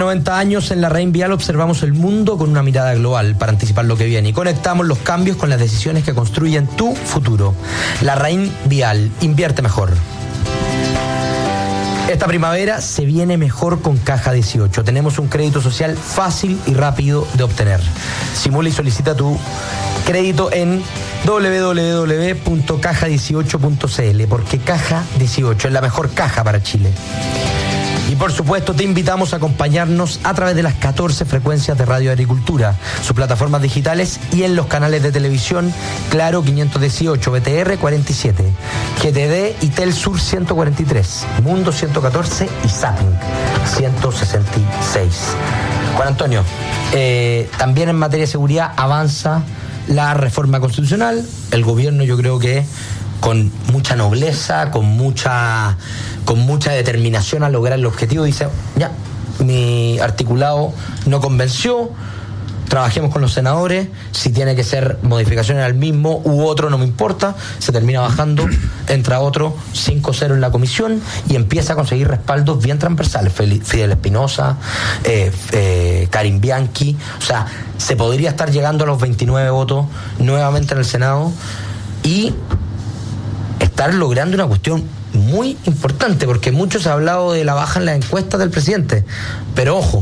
90 años, en Larraín Vial observamos el mundo con una mirada global para anticipar lo que viene y conectamos los cambios con las decisiones que construyen tu futuro. Larraín Vial, invierte mejor. Esta primavera se viene mejor con Caja 18. Tenemos un crédito social fácil y rápido de obtener. Simula y solicita tu crédito en www.caja18.cl, porque Caja 18 es la mejor caja para Chile. Y por supuesto te invitamos a acompañarnos a través de las 14 frecuencias de Radio Agricultura, sus plataformas digitales y en los canales de televisión Claro 518, BTR 47, GTD y Telsur 143, Mundo 114 y Zapping 166. Juan Antonio, también en materia de seguridad avanza la reforma constitucional. El gobierno, yo creo que con mucha nobleza, con mucha determinación a lograr el objetivo, dice, ya, mi articulado no convenció, trabajemos con los senadores, si tiene que ser modificaciones al mismo u otro, no me importa, se termina bajando, entra otro 5-0 en la comisión y empieza a conseguir respaldos bien transversales, Fidel Espinosa, Karim Bianchi, o sea, se podría estar llegando a los 29 votos nuevamente en el Senado y estar logrando una cuestión muy importante, porque mucho se ha hablado de la baja en las encuestas del presidente, pero ojo,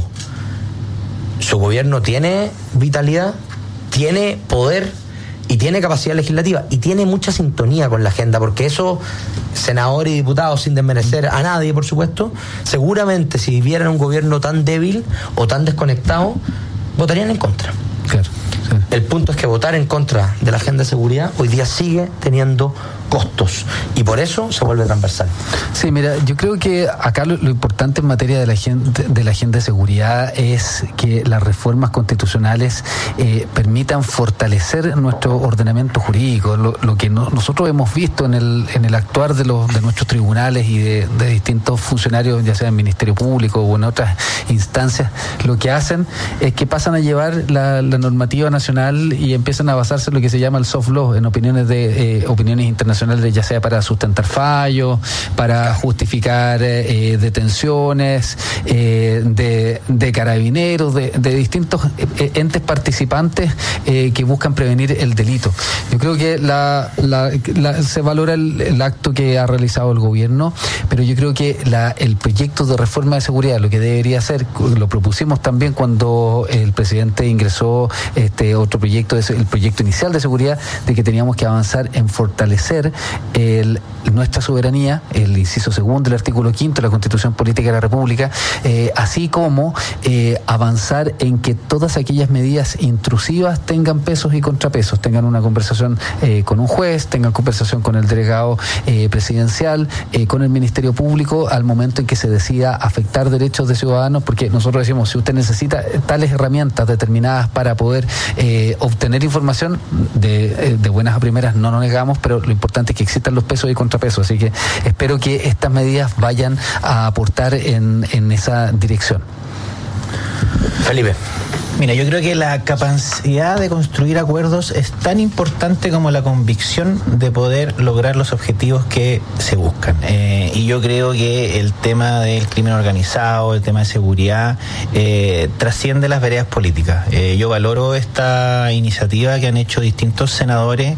su gobierno tiene vitalidad, tiene poder y tiene capacidad legislativa y tiene mucha sintonía con la agenda, porque esos senadores y diputados, sin desmerecer a nadie por supuesto, seguramente si vivieran un gobierno tan débil o tan desconectado, votarían en contra. Claro. Sí. El punto es que votar en contra de la agenda de seguridad hoy día sigue teniendo costos y por eso se vuelve transversal. Sí, mira, yo creo que acá lo importante en materia de la agenda de seguridad es que las reformas constitucionales permitan fortalecer nuestro ordenamiento jurídico. Lo que nosotros hemos visto en el actuar de nuestros tribunales y de distintos funcionarios, ya sea en el Ministerio Público o en otras instancias, lo que hacen es que pasan a llevar la normativa nacional y empiezan a basarse en lo que se llama el soft law, en opiniones internacionales, ya sea para sustentar fallos, para justificar detenciones de carabineros, de distintos entes participantes que buscan prevenir el delito. Yo creo que se valora el acto que ha realizado el gobierno, pero yo creo que el proyecto de reforma de seguridad, lo que debería ser, lo propusimos también cuando el presidente ingresó otro proyecto, el proyecto inicial de seguridad, de que teníamos que avanzar en fortalecer nuestra soberanía, el inciso segundo del artículo 5 de la Constitución Política de la República, así como avanzar en que todas aquellas medidas intrusivas tengan pesos y contrapesos, tengan una conversación con un juez, tengan conversación con el delegado presidencial, con el Ministerio Público al momento en que se decida afectar derechos de ciudadanos, porque nosotros decimos, si usted necesita tales herramientas determinadas para poder obtener información, de buenas a primeras no nos negamos, pero lo importante es que existan los pesos y contrapesos, así que espero que estas medidas vayan a aportar en esa dirección. Felipe. Mira, yo creo que la capacidad de construir acuerdos es tan importante como la convicción de poder lograr los objetivos que se buscan. Y yo creo que el tema del crimen organizado, el tema de seguridad, trasciende las veredas políticas. Yo valoro esta iniciativa que han hecho distintos senadores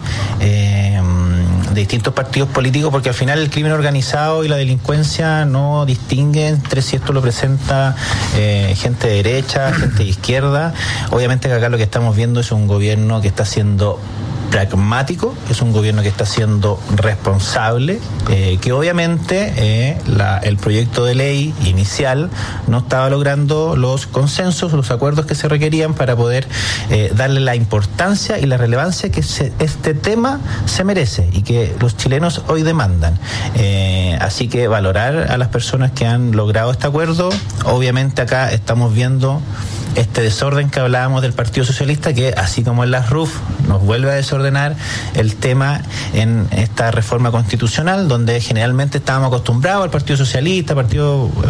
de distintos partidos políticos, porque al final el crimen organizado y la delincuencia no distinguen entre si esto lo presenta gente de derecha, gente de izquierda. Obviamente que acá lo que estamos viendo es un gobierno que está siendo pragmático, es un gobierno que está siendo responsable, que obviamente el proyecto de ley inicial no estaba logrando los consensos, los acuerdos que se requerían para poder darle la importancia y la relevancia que este tema se merece y que los chilenos hoy demandan. Así que valorar a las personas que han logrado este acuerdo. Obviamente acá estamos viendo este desorden que hablábamos del Partido Socialista, que así como en las RUF nos vuelve a desordenar el tema en esta reforma constitucional, donde generalmente estábamos acostumbrados al Partido Socialista, partido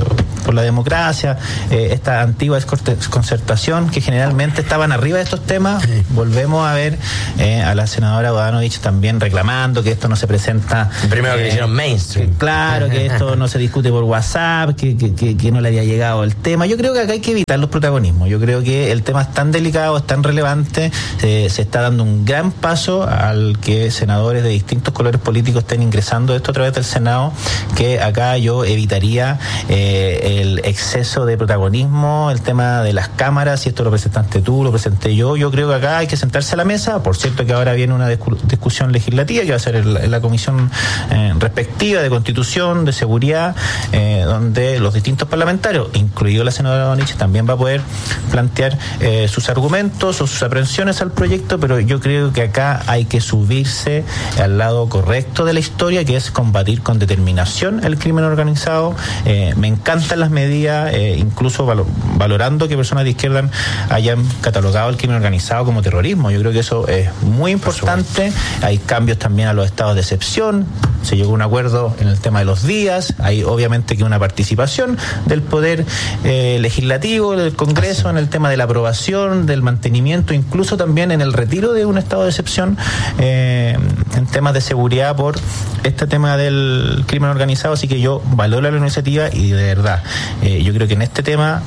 por la Democracia, esta antigua desconcertación que generalmente estaban arriba de estos temas. Volvemos a ver a la senadora Bodanovich también reclamando que esto no se presenta. Primero que le hicieron mainstream. Claro, que esto no se discute por WhatsApp, que no le había llegado el tema. Yo creo que acá hay que evitar los protagonismos. Yo creo que el tema es tan delicado, es tan relevante, se está dando un gran paso al que senadores de distintos colores políticos estén ingresando esto a través del Senado, que acá yo evitaría el exceso de protagonismo, el tema de las cámaras, si esto lo presentaste tú, lo presenté yo. Yo creo que acá hay que sentarse a la mesa. Por cierto que ahora viene una discusión legislativa que va a ser en la comisión respectiva de Constitución, de Seguridad, donde los distintos parlamentarios, incluido la senadora Bodanovich, también va a poder plantear sus argumentos o sus aprensiones al proyecto, pero yo creo que acá hay que subirse al lado correcto de la historia, que es combatir con determinación el crimen organizado. Me encantan las medidas, incluso valorando que personas de izquierda hayan catalogado el crimen organizado como terrorismo. Yo creo que eso es muy importante. Hay cambios también a los estados de excepción. Se llegó a un acuerdo en el tema de los días. Hay obviamente que una participación del Poder Legislativo, del Congreso, en el tema de la aprobación, del mantenimiento, incluso también en el retiro de un estado de excepción en temas de seguridad por este tema del crimen organizado. Así que yo valoro la iniciativa y de verdad, yo creo que en este tema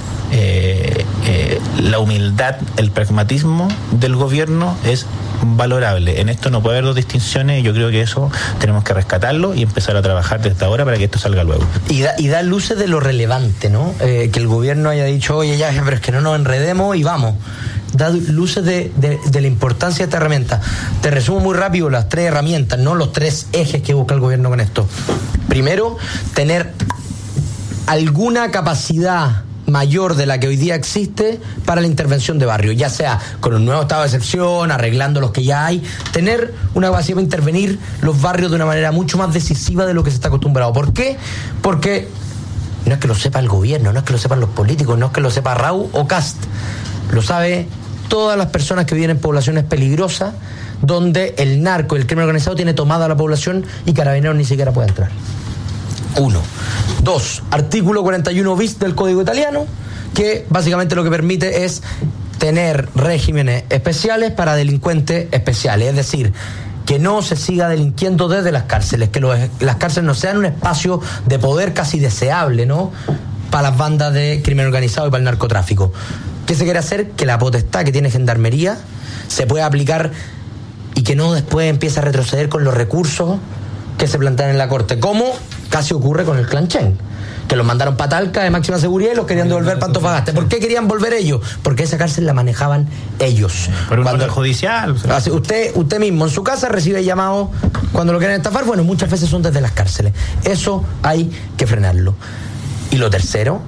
la humildad, el pragmatismo del gobierno es valorable. En esto no puede haber dos distinciones y yo creo que eso tenemos que rescatarlo y empezar a trabajar desde ahora para que esto salga luego. Y da luces de lo relevante, ¿no? Que el gobierno haya dicho, oye, ya, pero es que no nos enredemos y vamos. Da luces de la importancia de esta herramienta. Te resumo muy rápido las 3 herramientas, ¿no? Los 3 ejes que busca el gobierno con esto. Primero, tener alguna capacidad mayor de la que hoy día existe para la intervención de barrio, ya sea con un nuevo estado de excepción, arreglando los que ya hay, tener una capacidad para intervenir los barrios de una manera mucho más decisiva de lo que se está acostumbrado. ¿Por qué? Porque no es que lo sepa el gobierno, no es que lo sepan los políticos, no es que lo sepa Raúl o Cast, lo sabe todas las personas que viven en poblaciones peligrosas donde el narco, el crimen organizado tiene tomada la población y Carabineros ni siquiera puede entrar. 1. 2. Artículo 41 bis del Código Italiano, que básicamente lo que permite es tener regímenes especiales para delincuentes especiales, es decir, que no se siga delinquiendo desde las cárceles, que las cárceles no sean un espacio de poder casi deseable, ¿no?, para las bandas de crimen organizado y para el narcotráfico. ¿Qué se quiere hacer? Que la potestad que tiene Gendarmería se pueda aplicar y que no después empiece a retroceder con los recursos que se plantean en la Corte, como casi ocurre con el Clan Chen, que los mandaron para Talca de máxima seguridad y los querían devolver para Antofagasta. ¿Por qué querían volver ellos? Porque esa cárcel la manejaban ellos. Por un orden judicial. Usted mismo en su casa recibe llamados cuando lo quieren estafar. Bueno, muchas veces son desde las cárceles. Eso hay que frenarlo. Y lo tercero,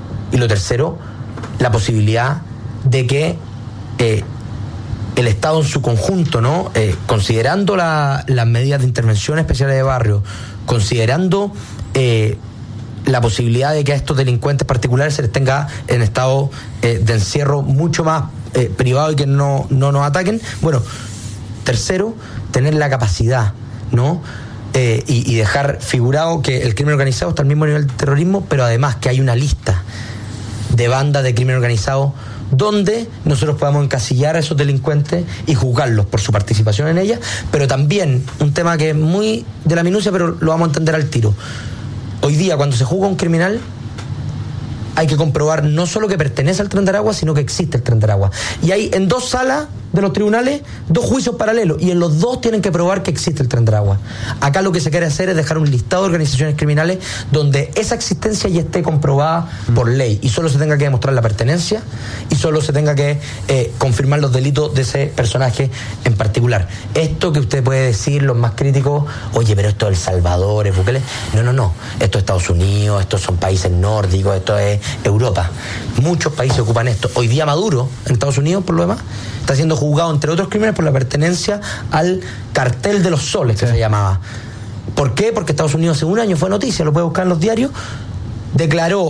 la posibilidad de que el Estado en su conjunto, ¿no?, considerando las medidas de intervención especiales de barrio, considerando la posibilidad de que a estos delincuentes particulares se les tenga en estado de encierro mucho más privado y que no nos ataquen. Bueno, tercero, tener la capacidad, ¿no?, y dejar figurado que el crimen organizado está al mismo nivel de terrorismo, pero además que hay una lista de bandas de crimen organizado donde nosotros podamos encasillar a esos delincuentes y juzgarlos por su participación en ellas, pero también un tema que es muy de la minucia, pero lo vamos a entender al tiro. Hoy día, cuando se juzga a un criminal, hay que comprobar no solo que pertenece al Tren de Aragua, sino que existe el Tren de Aragua. Y hay en 2 salas de los tribunales 2 juicios paralelos, y en los 2 tienen que probar que existe el Tren de Aragua. Acá lo que se quiere hacer es dejar un listado de organizaciones criminales donde esa existencia ya esté comprobada por ley, y solo se tenga que demostrar la pertenencia y solo se tenga que confirmar los delitos de ese personaje en particular. Esto que usted puede decir, los más críticos, oye, pero esto es El Salvador, es Bukele. No, esto es Estados Unidos, estos son países nórdicos, esto es Europa. Muchos países ocupan esto. Hoy día Maduro, en Estados Unidos, por lo demás, está siendo juzgado, entre otros crímenes, por la pertenencia al cartel de los soles, que se llamaba. ¿Por qué? Porque Estados Unidos hace un año, fue noticia, lo puede buscar en los diarios, declaró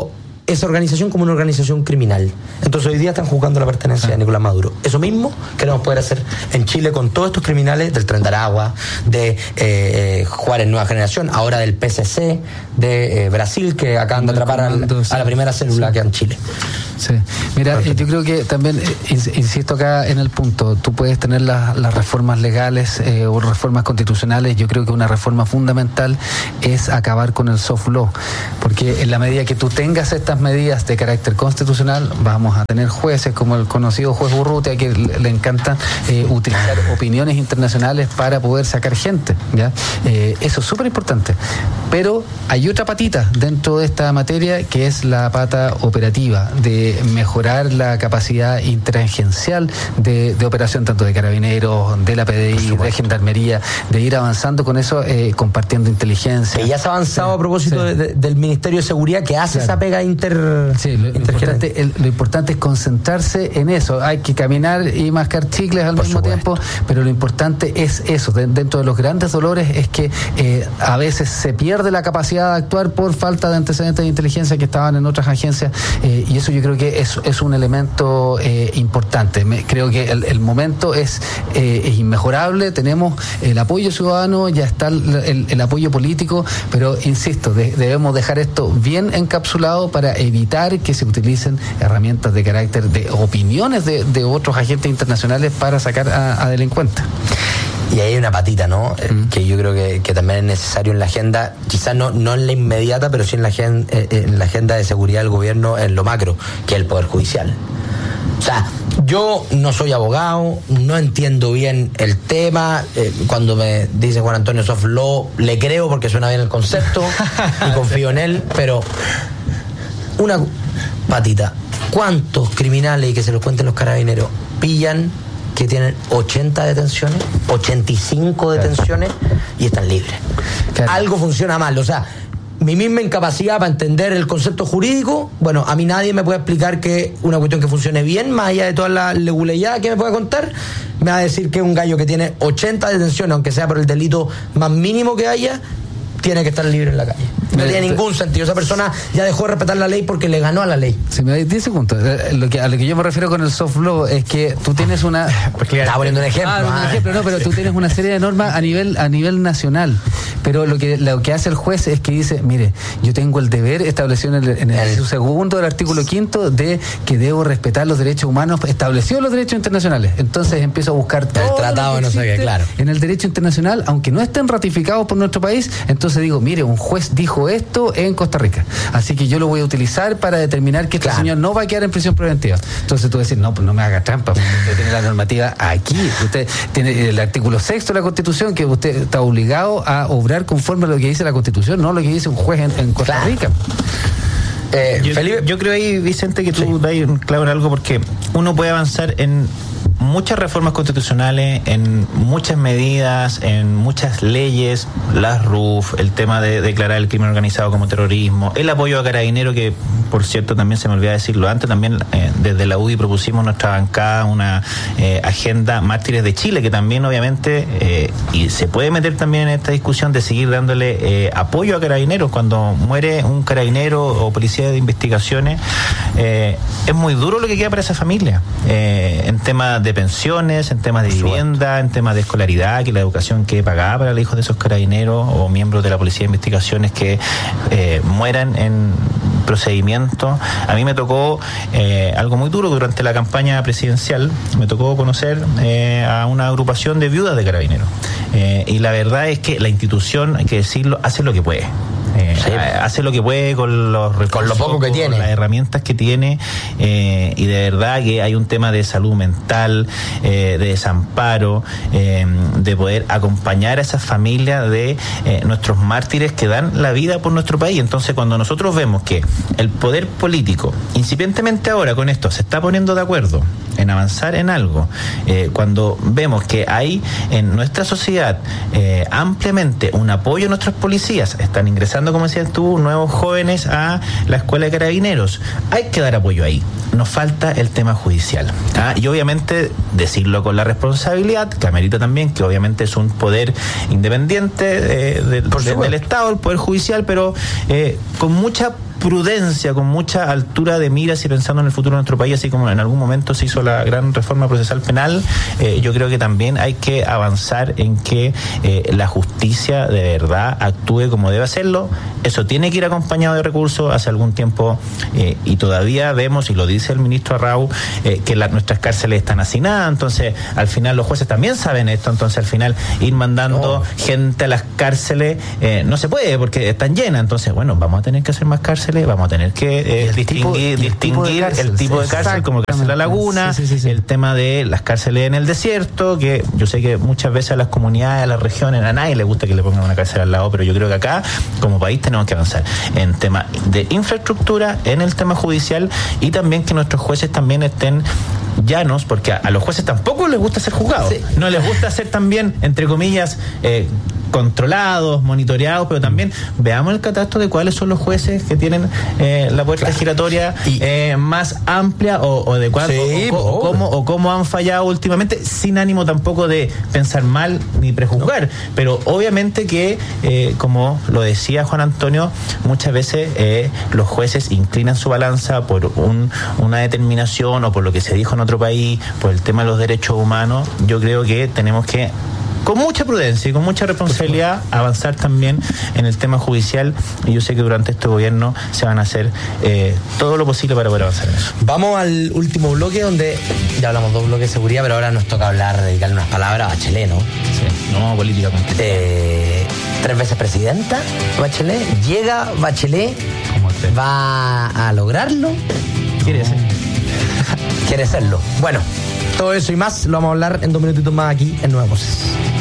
esa organización como una organización criminal. Entonces hoy día están juzgando la pertenencia de Nicolás Maduro. Eso mismo queremos poder hacer en Chile con todos estos criminales del Tren de Aragua, de Juárez Nueva Generación, ahora del PCC, de Brasil, que acaban de atrapar a la primera célula que en Chile. Sí, mira, yo creo que también, insisto acá en el punto, tú puedes tener las reformas legales o reformas constitucionales. Yo creo que una reforma fundamental es acabar con el soft law, porque en la medida que tú tengas estas medidas de carácter constitucional, vamos a tener jueces como el conocido juez Urrutia, que le encanta utilizar opiniones internacionales para poder sacar gente, ¿ya? Eso es súper importante, pero hay otra patita dentro de esta materia, que es la pata operativa, de mejorar la capacidad interagencial de operación, tanto de Carabineros, de la PDI, de Gendarmería, de ir avanzando con eso, compartiendo inteligencia. Y ya se ha avanzado a propósito del Ministerio de Seguridad, que hace esa pega lo importante es concentrarse en eso. Hay que caminar y mascar chicles al mismo tiempo, pero lo importante es eso. Dentro de los grandes dolores es que a veces se pierde la capacidad de actuar por falta de antecedentes de inteligencia que estaban en otras agencias, y eso yo creo que es un elemento importante. Creo que el momento es inmejorable. Tenemos el apoyo ciudadano, ya está el apoyo político, pero insisto, debemos dejar esto bien encapsulado para evitar que se utilicen herramientas de carácter de opiniones de otros agentes internacionales para sacar a delincuentes. Y ahí hay una patita, ¿no? Que yo creo que también es necesario en la agenda, quizás no en la inmediata, pero sí en la agenda de seguridad del gobierno en lo macro, que es el Poder Judicial. O sea, yo no soy abogado, no entiendo bien el tema. Cuando me dice Juan Antonio Soft Law, le creo porque suena bien el concepto y confío en él, pero una patita. ¿Cuántos criminales, y que se los cuenten los carabineros, pillan que tienen 80 detenciones, 85 detenciones y están libres? Claro. Algo funciona mal, o sea, mi misma incapacidad para entender el concepto jurídico, bueno, a mí nadie me puede explicar que una cuestión que funcione bien, más allá de toda la leguleyada que me pueda contar, me va a decir que un gallo que tiene 80 detenciones, aunque sea por el delito más mínimo que haya, tiene que estar libre en la calle. No tiene ningún sentido. Esa persona ya dejó de respetar la ley porque le ganó a la ley. Si me da 10 segundos. A lo que yo me refiero con el soft law es que tú tienes una... Porque estaba poniendo un ejemplo. Pero tú tienes una serie de normas a nivel nacional. Pero lo que hace el juez es que dice, mire, yo tengo el deber establecido en el segundo del artículo 5 de que debo respetar los derechos humanos establecidos en los derechos internacionales. Entonces empiezo a buscar todo el tratado, no sé qué, claro, en el derecho internacional, aunque no estén ratificados por nuestro país. Entonces digo, mire, un juez dijo esto en Costa Rica, así que yo lo voy a utilizar para determinar que este señor no va a quedar en prisión preventiva. Entonces tú decís, no, pues no me haga trampa, usted tiene la normativa aquí, usted tiene el artículo 6 de la Constitución, que usted está obligado a obrar conforme a lo que dice la Constitución, no lo que dice un juez en Costa Rica. Felipe, yo creo ahí, Vicente, que tú das un clavo en algo, porque uno puede avanzar en muchas reformas constitucionales, en muchas medidas, en muchas leyes, las RUF, el tema de declarar el crimen organizado como terrorismo, el apoyo a Carabineros, que por cierto también se me olvidaba decirlo antes, también desde la UDI propusimos nuestra bancada una agenda Mártires de Chile, que también obviamente y se puede meter también en esta discusión de seguir dándole apoyo a Carabineros. Cuando muere un carabinero o policía de investigaciones, es muy duro lo que queda para esa familia, en temas de pensiones, en temas de vivienda, en temas de escolaridad, que la educación quede pagada para los hijos de esos carabineros o miembros de la Policía de Investigaciones que mueran en procedimiento. A mí me tocó algo muy duro durante la campaña presidencial. Me tocó conocer a una agrupación de viudas de carabineros, y la verdad es que la institución, hay que decirlo, hace lo que puede. Hace lo que puede con lo poco que tiene, las herramientas que tiene, y de verdad que hay un tema de salud mental, de desamparo, de poder acompañar a esas familias de nuestros mártires que dan la vida por nuestro país. Entonces, cuando nosotros vemos que el poder político, incipientemente ahora con esto, se está poniendo de acuerdo en avanzar en algo, cuando vemos que hay en nuestra sociedad ampliamente un apoyo a nuestras policías, están ingresando, como decías tú, nuevos jóvenes a la Escuela de Carabineros, hay que dar apoyo ahí. Nos falta el tema judicial, y obviamente decirlo con la responsabilidad que amerita también, que obviamente es un poder independiente del Estado, el Poder Judicial, pero con mucha prudencia, con mucha altura de miras y pensando en el futuro de nuestro país, así como en algún momento se hizo la gran reforma procesal penal, yo creo que también hay que avanzar en que la justicia de verdad actúe como debe hacerlo. Eso tiene que ir acompañado de recursos. Hace algún tiempo, y todavía vemos, y lo dice el ministro Arrau, que nuestras cárceles están hacinadas, entonces al final los jueces también saben esto, entonces al final ir mandando gente a las cárceles no se puede porque están llenas, entonces bueno, vamos a tener que hacer más cárceles, vamos a tener que distinguir el tipo de cárcel, como cárcel La Laguna, el tema de las cárceles en el desierto, que yo sé que muchas veces a las comunidades, a las regiones, a nadie le gusta que le pongan una cárcel al lado, pero yo creo que acá como país tenemos que avanzar en tema de infraestructura, en el tema judicial, y también que nuestros jueces también estén llanos, porque a los jueces tampoco les gusta ser juzgados, no les gusta ser también, entre comillas, controlados, monitoreados, pero también veamos el catastro de cuáles son los jueces que tienen la puerta giratoria más amplia o de cuál, o cómo han fallado últimamente, sin ánimo tampoco de pensar mal ni prejuzgar, pero obviamente que como lo decía Juan Antonio, muchas veces los jueces inclinan su balanza por una determinación o por lo que se dijo en otro país, por el tema de los derechos humanos. Yo creo que tenemos que, con mucha prudencia y con mucha responsabilidad, avanzar también en el tema judicial, y yo sé que durante este gobierno se van a hacer todo lo posible para poder avanzar en eso. Vamos al último bloque, donde ya hablamos 2 bloques de seguridad, pero ahora nos toca dedicarle unas palabras a Bachelet, ¿no? Sí, no, política completa. 3 veces presidenta Bachelet, llega Bachelet, ¿va a lograrlo? Quiere serlo. Bueno, todo eso y más lo vamos a hablar en 2 minutitos más aquí en Nuevas Voces.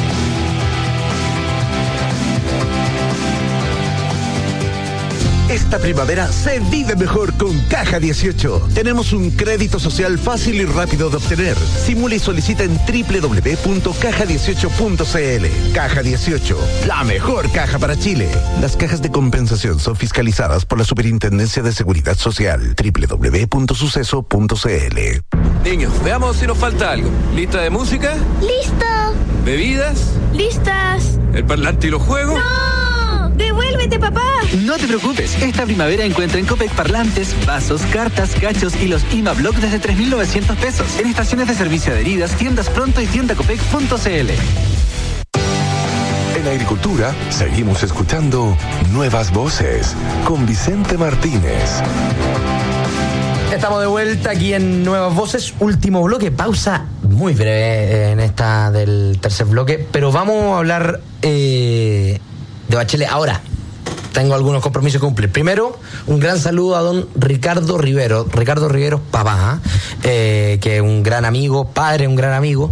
Esta primavera se vive mejor con Caja 18. Tenemos un crédito social fácil y rápido de obtener. Simula y solicita en www.caja18.cl. Caja 18, la mejor caja para Chile. Las cajas de compensación son fiscalizadas por la Superintendencia de Seguridad Social. www.suceso.cl. Niños, veamos si nos falta algo. ¿Lista de música? ¡Listo! ¿Bebidas? ¡Listas! ¿El parlante y los juegos? ¡No! ¡Devuélvete, papá! No te preocupes, esta primavera encuentra en Copec parlantes, vasos, cartas, cachos y los IMABlock desde 3.900 pesos. En estaciones de servicio adheridas, tiendas Pronto y tiendacopec.cl. En Agricultura seguimos escuchando Nuevas Voces con Vicente Martínez. Estamos de vuelta aquí en Nuevas Voces, último bloque, pausa muy breve en esta del tercer bloque, pero vamos a hablar de Bachelet. Ahora, tengo algunos compromisos que cumplir. Primero, un gran saludo a don Ricardo Riveros, papá, que es un gran amigo, padre, un gran amigo,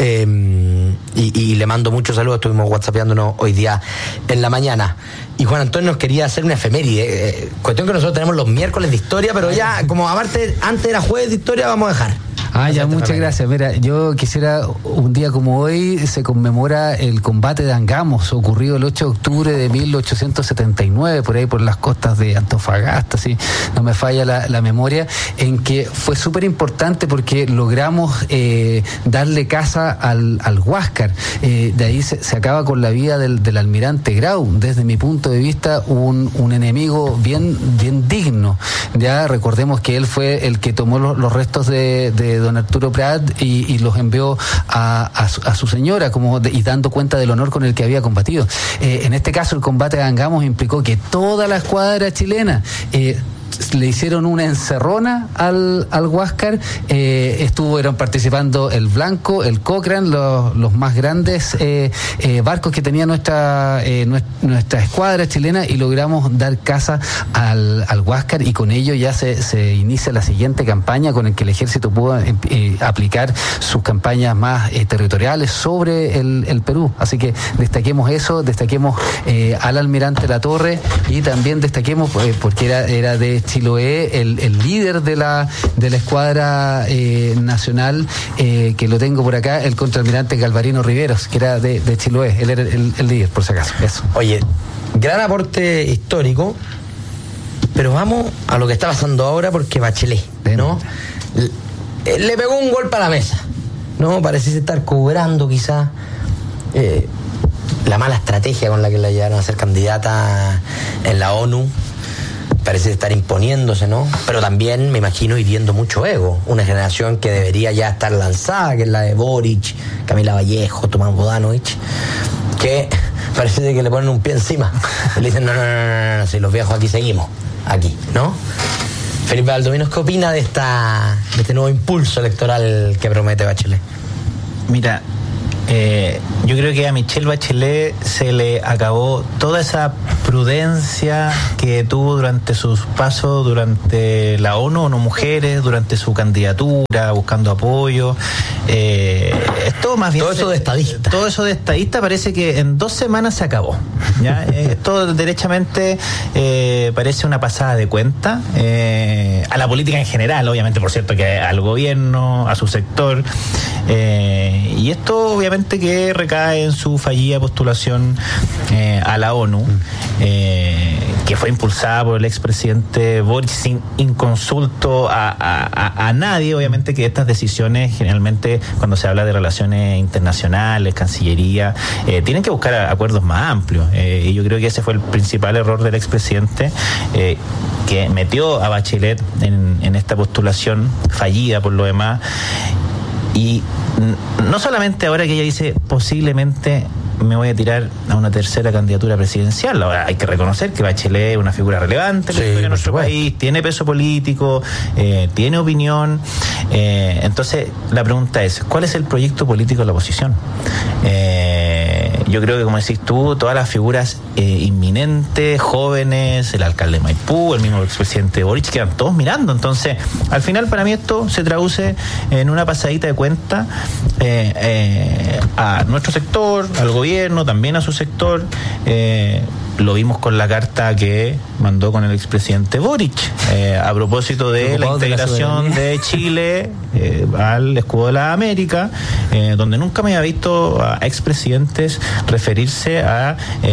y le mando muchos saludos. Estuvimos whatsappeándonos hoy día en la mañana. Y Juan Antonio nos quería hacer una efeméride, cuestión que nosotros tenemos los miércoles de historia, pero ya, como aparte, antes era jueves de historia, vamos a dejar. Ya, muchas gracias. Mira, yo quisiera, un día como hoy se conmemora el combate de Angamos, ocurrido el 8 de octubre de 1879, por ahí por las costas de Antofagasta, si no me falla la memoria, en que fue súper importante porque logramos darle caza al Huáscar. De ahí se acaba con la vida del almirante Grau, desde mi punto de vista un enemigo bien digno. Ya recordemos que él fue el que tomó los restos de don Arturo Prat y los envió a su señora, y dando cuenta del honor con el que había combatido. En este caso, el combate de Angamos implicó que toda la escuadra chilena le hicieron una encerrona al Huáscar. Estuvieron participando el Blanco, el Cochrane, los más grandes barcos que tenía nuestra escuadra chilena, y logramos dar caza al Huáscar, y con ello ya se inicia la siguiente campaña con el que el ejército pudo aplicar sus campañas más territoriales sobre el Perú. Así que destaquemos eso, destaquemos al almirante Latorre, y también destaquemos, porque era de Chiloé, el líder de la escuadra nacional, que lo tengo por acá, el contraalmirante Galvarino Riveros, que era de Chiloé. Él era el líder, por si acaso. Eso. Oye, gran aporte histórico, pero vamos a lo que está pasando ahora, porque Bachelet, ¿no? Le pegó un golpe a la mesa, ¿no? Parece estar cobrando quizás la mala estrategia con la que la llevaron a ser candidata en la ONU. parece estar imponiéndose, ¿no? Pero también, me imagino, hiriendo mucho ego. Una generación que debería ya estar lanzada, que es la de Boric, Camila Vallejo, Tomás Bodanovich, que parece que le ponen un pie encima. Le dicen, no, si los viejos aquí seguimos, aquí, ¿no? Felipe Valdominos, ¿qué opina de este nuevo impulso electoral que promete Bachelet? Mira, yo creo que a Michelle Bachelet se le acabó toda esa prudencia que tuvo durante sus pasos durante la ONU Mujeres, durante su candidatura, buscando apoyo. Esto más bien todo eso de estadista. Todo eso de estadista parece que en 2 semanas se acabó. ¿Ya? Esto derechamente parece una pasada de cuenta a la política en general, obviamente, por cierto, que al gobierno, a su sector. Y esto obviamente que recae en su fallida postulación a la ONU, que fue impulsada por el expresidente Boric sin inconsulto a nadie. Obviamente que estas decisiones generalmente, cuando se habla de relaciones internacionales, Cancillería, tienen que buscar acuerdos más amplios, y yo creo que ese fue el principal error del expresidente, que metió a Bachelet en esta postulación fallida por lo demás. Y no solamente ahora que ella dice posiblemente me voy a tirar a una tercera candidatura presidencial. Ahora hay que reconocer que Bachelet es una figura relevante en nuestro país, tiene peso político, tiene opinión. Entonces la pregunta es, ¿cuál es el proyecto político de la oposición? Yo creo que, como decís tú, todas las figuras inminentes, jóvenes, el alcalde de Maipú, el mismo expresidente Boric, quedan todos mirando. Entonces, al final, para mí esto se traduce en una pasadita de cuenta a nuestro sector, al gobierno, también a su sector. Lo vimos con la carta que mandó con el expresidente Boric a propósito de la integración de Chile al escudo de la América, donde nunca me había visto a expresidentes referirse a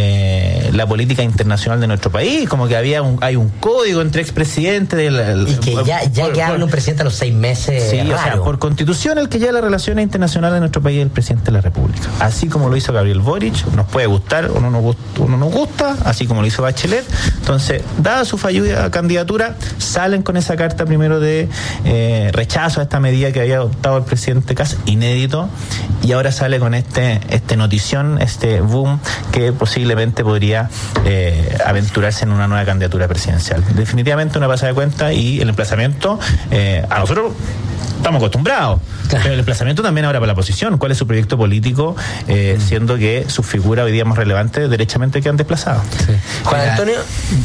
la política internacional de nuestro país, como que hay un código entre expresidentes y que ya que habla un presidente a los 6 meses. Sí, o sea, por constitución el que lleva las relaciones internacionales de nuestro país es el presidente de la República, así como lo hizo Gabriel Boric. Nos puede gustar o no nos gusta, así como lo hizo Bachelet. Entonces, dada su fallida candidatura, salen con esa carta primero de rechazo a esta medida que había adoptado el presidente Kast, inédito, y ahora sale con este notición, este boom, que posiblemente podría aventurarse en una nueva candidatura presidencial. Definitivamente una pasada de cuenta, y el emplazamiento a nosotros estamos acostumbrados, pero el emplazamiento también ahora para la oposición. ¿Cuál es su proyecto político, siendo que sus figuras hoy día más relevantes derechamente quedan desplazados? Sí. Juan Antonio,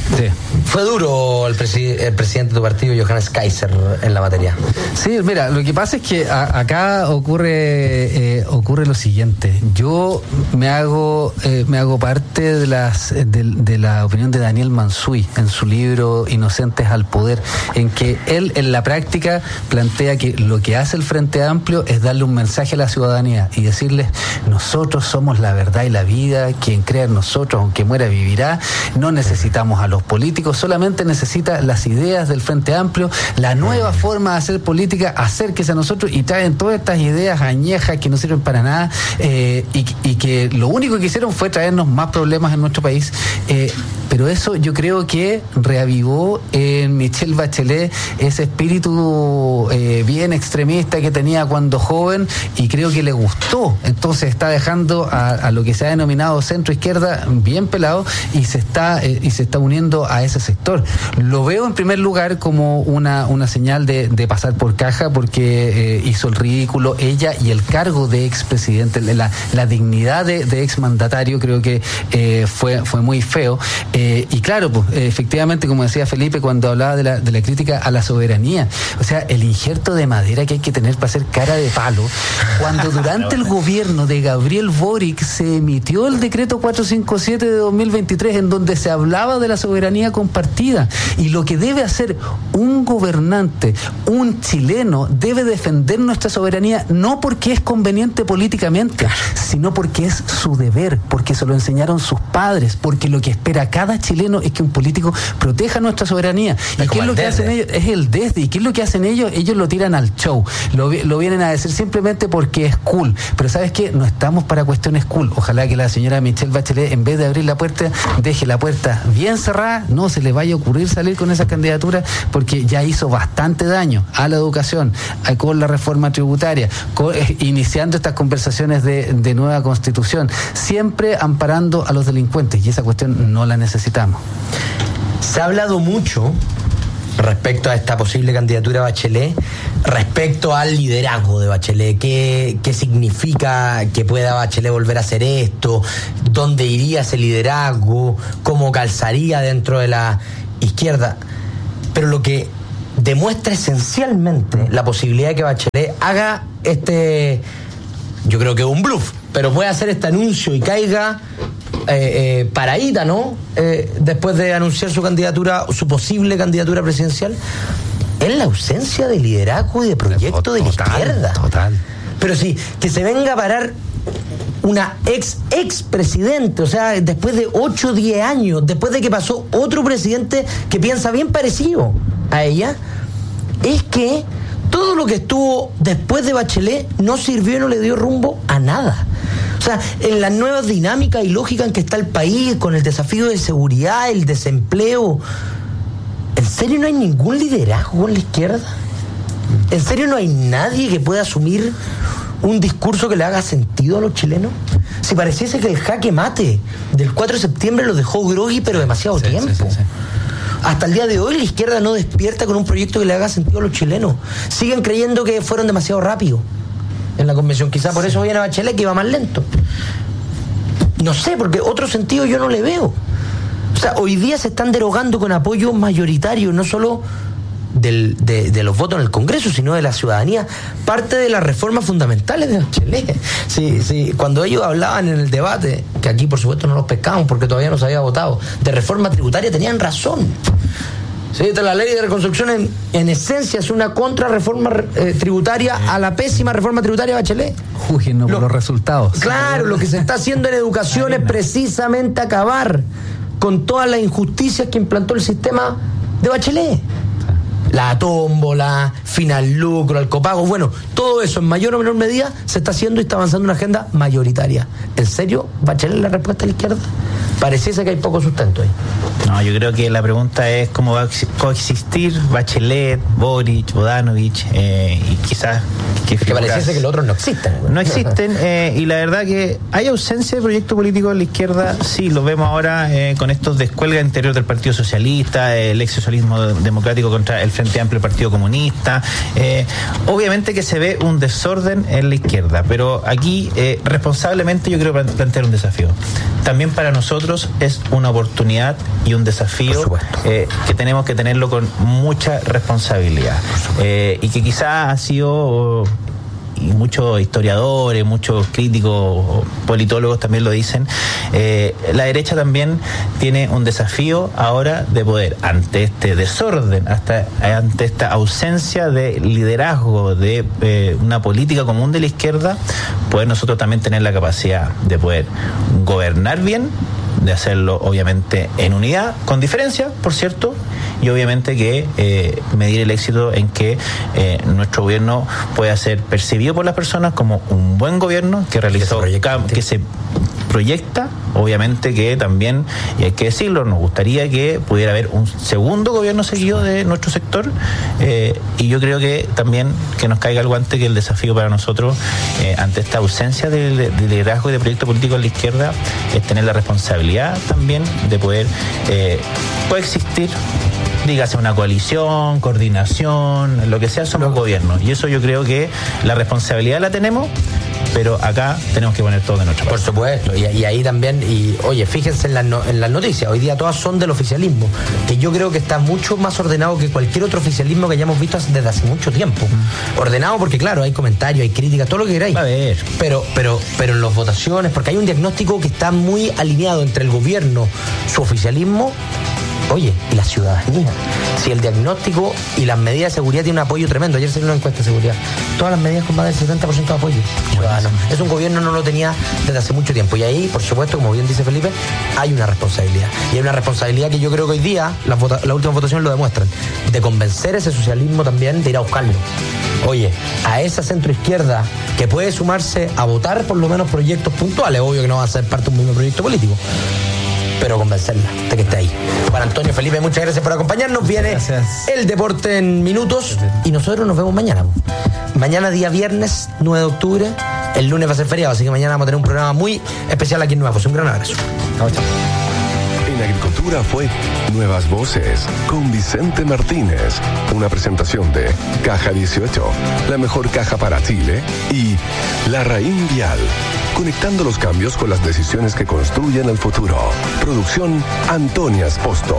fue duro el presidente de tu partido, Johannes Kaiser, en la materia. Sí, mira, lo que pasa es que acá ocurre lo siguiente. Yo me hago parte de la opinión de Daniel Mansuy en su libro Inocentes al Poder, en que él en la práctica plantea que lo que hace el Frente Amplio es darle un mensaje a la ciudadanía y decirles: nosotros somos la verdad y la vida, quien crea en nosotros aunque muera vivirá, no necesitamos a los políticos, solamente necesita las ideas del Frente Amplio, la nueva forma de hacer política, acérquese a nosotros, y traen todas estas ideas añejas que no sirven para nada, y que lo único que hicieron fue traernos más problemas en nuestro país, pero eso yo creo que reavivó en Michelle Bachelet ese espíritu bien extremista que tenía cuando joven, y creo que le gustó. Entonces está dejando a lo que se ha denominado centro izquierda bien pelado, y se está uniendo a ese sector. Lo veo en primer lugar como una señal de pasar por caja, porque hizo el ridículo ella y el cargo de expresidente, la dignidad de exmandatario, creo que fue muy feo, y claro, pues efectivamente, como decía Felipe cuando hablaba de la crítica a la soberanía, o sea, el injerto de madera que hay que tener para hacer cara de palo, cuando durante el gobierno de Gabriel Boric se emitió el decreto 457 de 2023, en donde se hablaba de la soberanía compartida, y lo que debe hacer un gobernante, un chileno, debe defender nuestra soberanía, no porque es conveniente políticamente, sino porque es su deber, porque se lo enseñaron sus padres, porque lo que espera cada cada chileno es que un político proteja nuestra soberanía. ¿Y qué es lo que hacen ellos? Es el desde. ¿Y qué es lo que hacen ellos? Ellos lo tiran al show. Lo vienen a decir simplemente porque es cool. Pero ¿sabes qué? No estamos para cuestiones cool. Ojalá que la señora Michelle Bachelet, en vez de abrir la puerta, deje la puerta bien cerrada, no se le vaya a ocurrir salir con esa candidatura, porque ya hizo bastante daño a la educación, con la reforma tributaria, iniciando estas conversaciones de nueva constitución, siempre amparando a los delincuentes, y esa cuestión no la necesitamos. Se ha hablado mucho respecto a esta posible candidatura de Bachelet, respecto al liderazgo de Bachelet, qué significa que pueda Bachelet volver a hacer esto, dónde iría ese liderazgo, cómo calzaría dentro de la izquierda. Pero lo que demuestra esencialmente la posibilidad de que Bachelet haga yo creo que es un bluff, pero puede hacer este anuncio y caiga paradita, ¿no? Después de anunciar su candidatura, su posible candidatura presidencial, es la ausencia de liderazgo y de proyecto de la izquierda. Total. Pero sí, que se venga a parar una ex presidente, o sea, después de 8 o 10 años, después de que pasó otro presidente que piensa bien parecido a ella, es que todo lo que estuvo después de Bachelet no sirvió y no le dio rumbo a nada. O sea, en las nuevas dinámicas y lógicas en que está el país, con el desafío de seguridad, el desempleo, ¿en serio no hay ningún liderazgo en la izquierda? ¿En serio no hay nadie que pueda asumir un discurso que le haga sentido a los chilenos? Si pareciese que el jaque mate del 4 de septiembre lo dejó groggy, pero demasiado tiempo. Sí. Hasta el día de hoy la izquierda no despierta con un proyecto que le haga sentido a los chilenos. Siguen creyendo que fueron demasiado rápido en la convención. Quizá por eso viene a Bachelet, que iba más lento. No sé, porque otro sentido yo no le veo. O sea, hoy día se están derogando con apoyo mayoritario, no solo de los votos en el Congreso, sino de la ciudadanía, parte de las reformas fundamentales de Bachelet. Sí, cuando ellos hablaban en el debate, que aquí por supuesto no los pescamos porque todavía no se había votado, de reforma tributaria, tenían razón. Sí, la ley de reconstrucción en esencia es una contrarreforma tributaria a la pésima reforma tributaria de Bachelet. Júguenos por los resultados. Claro, lo que se está haciendo en educación es precisamente acabar con todas las injusticias que implantó el sistema de Bachelet. La tómbola, final lucro, el copago, bueno, todo eso en mayor o menor medida se está haciendo y está avanzando una agenda mayoritaria. ¿En serio Bachelet es la respuesta de la izquierda? Pareciese que hay poco sustento ahí. No, yo creo que la pregunta es cómo va a coexistir Bachelet, Boric, Bodanovich y quizás que pareciese que los otros no existen. No existen y la verdad que hay ausencia de proyecto político en la izquierda. Sí, lo vemos ahora con estos descuelgas interior del Partido Socialista, el ex socialismo democrático contra el Frente Amplio del Partido Comunista. Obviamente que se ve un desorden en la izquierda, pero aquí responsablemente yo quiero plantear un desafío. También para nosotros es una oportunidad y un desafío que tenemos que tenerlo con mucha responsabilidad y que quizás ha sido, y muchos historiadores, muchos críticos, politólogos también lo dicen, la derecha también tiene un desafío ahora de poder, ante este desorden, ante esta ausencia de liderazgo de una política común de la izquierda, poder nosotros también tener la capacidad de poder gobernar bien, de hacerlo obviamente en unidad, con diferencia, por cierto, y obviamente que medir el éxito en que nuestro gobierno pueda ser percibido por las personas como un buen gobierno que realizó, que se proyecta, obviamente que también, y hay que decirlo, nos gustaría que pudiera haber un segundo gobierno seguido de nuestro sector, y yo creo que también que nos caiga el guante, que el desafío para nosotros ante esta ausencia de liderazgo y de proyecto político en la izquierda es tener la responsabilidad también de poder coexistir, dígase una coalición, coordinación, lo que sea, somos gobiernos, y eso yo creo que la responsabilidad la tenemos, pero acá tenemos que poner todo de nuestra parte. Por supuesto, y ahí también, y oye, fíjense en las noticias, hoy día todas son del oficialismo, que yo creo que está mucho más ordenado que cualquier otro oficialismo que hayamos visto desde hace mucho tiempo. Ordenado porque claro, hay comentarios, hay críticas, todo lo que queráis. A ver. Pero en las votaciones, porque hay un diagnóstico que está muy alineado entre el gobierno, su oficialismo, Oye, y la ciudadanía. Si el diagnóstico y las medidas de seguridad tienen un apoyo tremendo. Ayer salió una encuesta de seguridad. Todas las medidas con más del 70% de apoyo ciudadano. Es un gobierno no lo tenía desde hace mucho tiempo. Y ahí, por supuesto, como bien dice Felipe, hay una responsabilidad. Y hay una responsabilidad que yo creo que hoy día, las últimas votaciones lo demuestran, de convencer ese socialismo también de ir a buscarlo. Oye, a esa centroizquierda que puede sumarse a votar por lo menos proyectos puntuales, obvio que no va a ser parte de un mismo proyecto político, pero convencerla de que esté ahí. Juan Antonio, Felipe, muchas gracias por acompañarnos. Viene el deporte en minutos y nosotros nos vemos mañana. Mañana día viernes 9 de octubre, el lunes va a ser feriado, así que mañana vamos a tener un programa muy especial aquí en Nueva Voces. Un gran abrazo. Chao. En Agricultura fue Nuevas Voces con Vicente Martínez. Una presentación de Caja 18, la mejor caja para Chile, y La Raín Vial, conectando los cambios con las decisiones que construyen el futuro. Producción Antonia Esposto.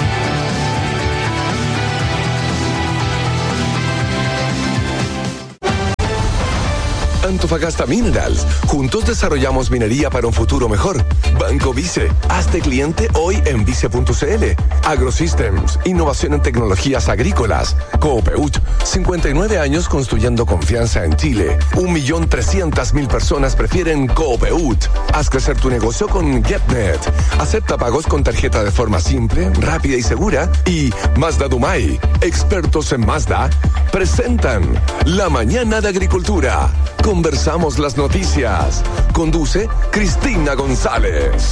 Antofagasta Minerals. Juntos desarrollamos minería para un futuro mejor. Banco Vice. Hazte cliente hoy en vice.cl. AgroSystems. Innovación en tecnologías agrícolas. Coopeut. 59 años construyendo confianza en Chile. 1.300.000 personas prefieren Coopeut. Haz crecer tu negocio con GetNet. Acepta pagos con tarjeta de forma simple, rápida y segura. Y Mazda Dumay. Expertos en Mazda presentan La Mañana de Agricultura. Conversamos las noticias. Conduce Cristina González.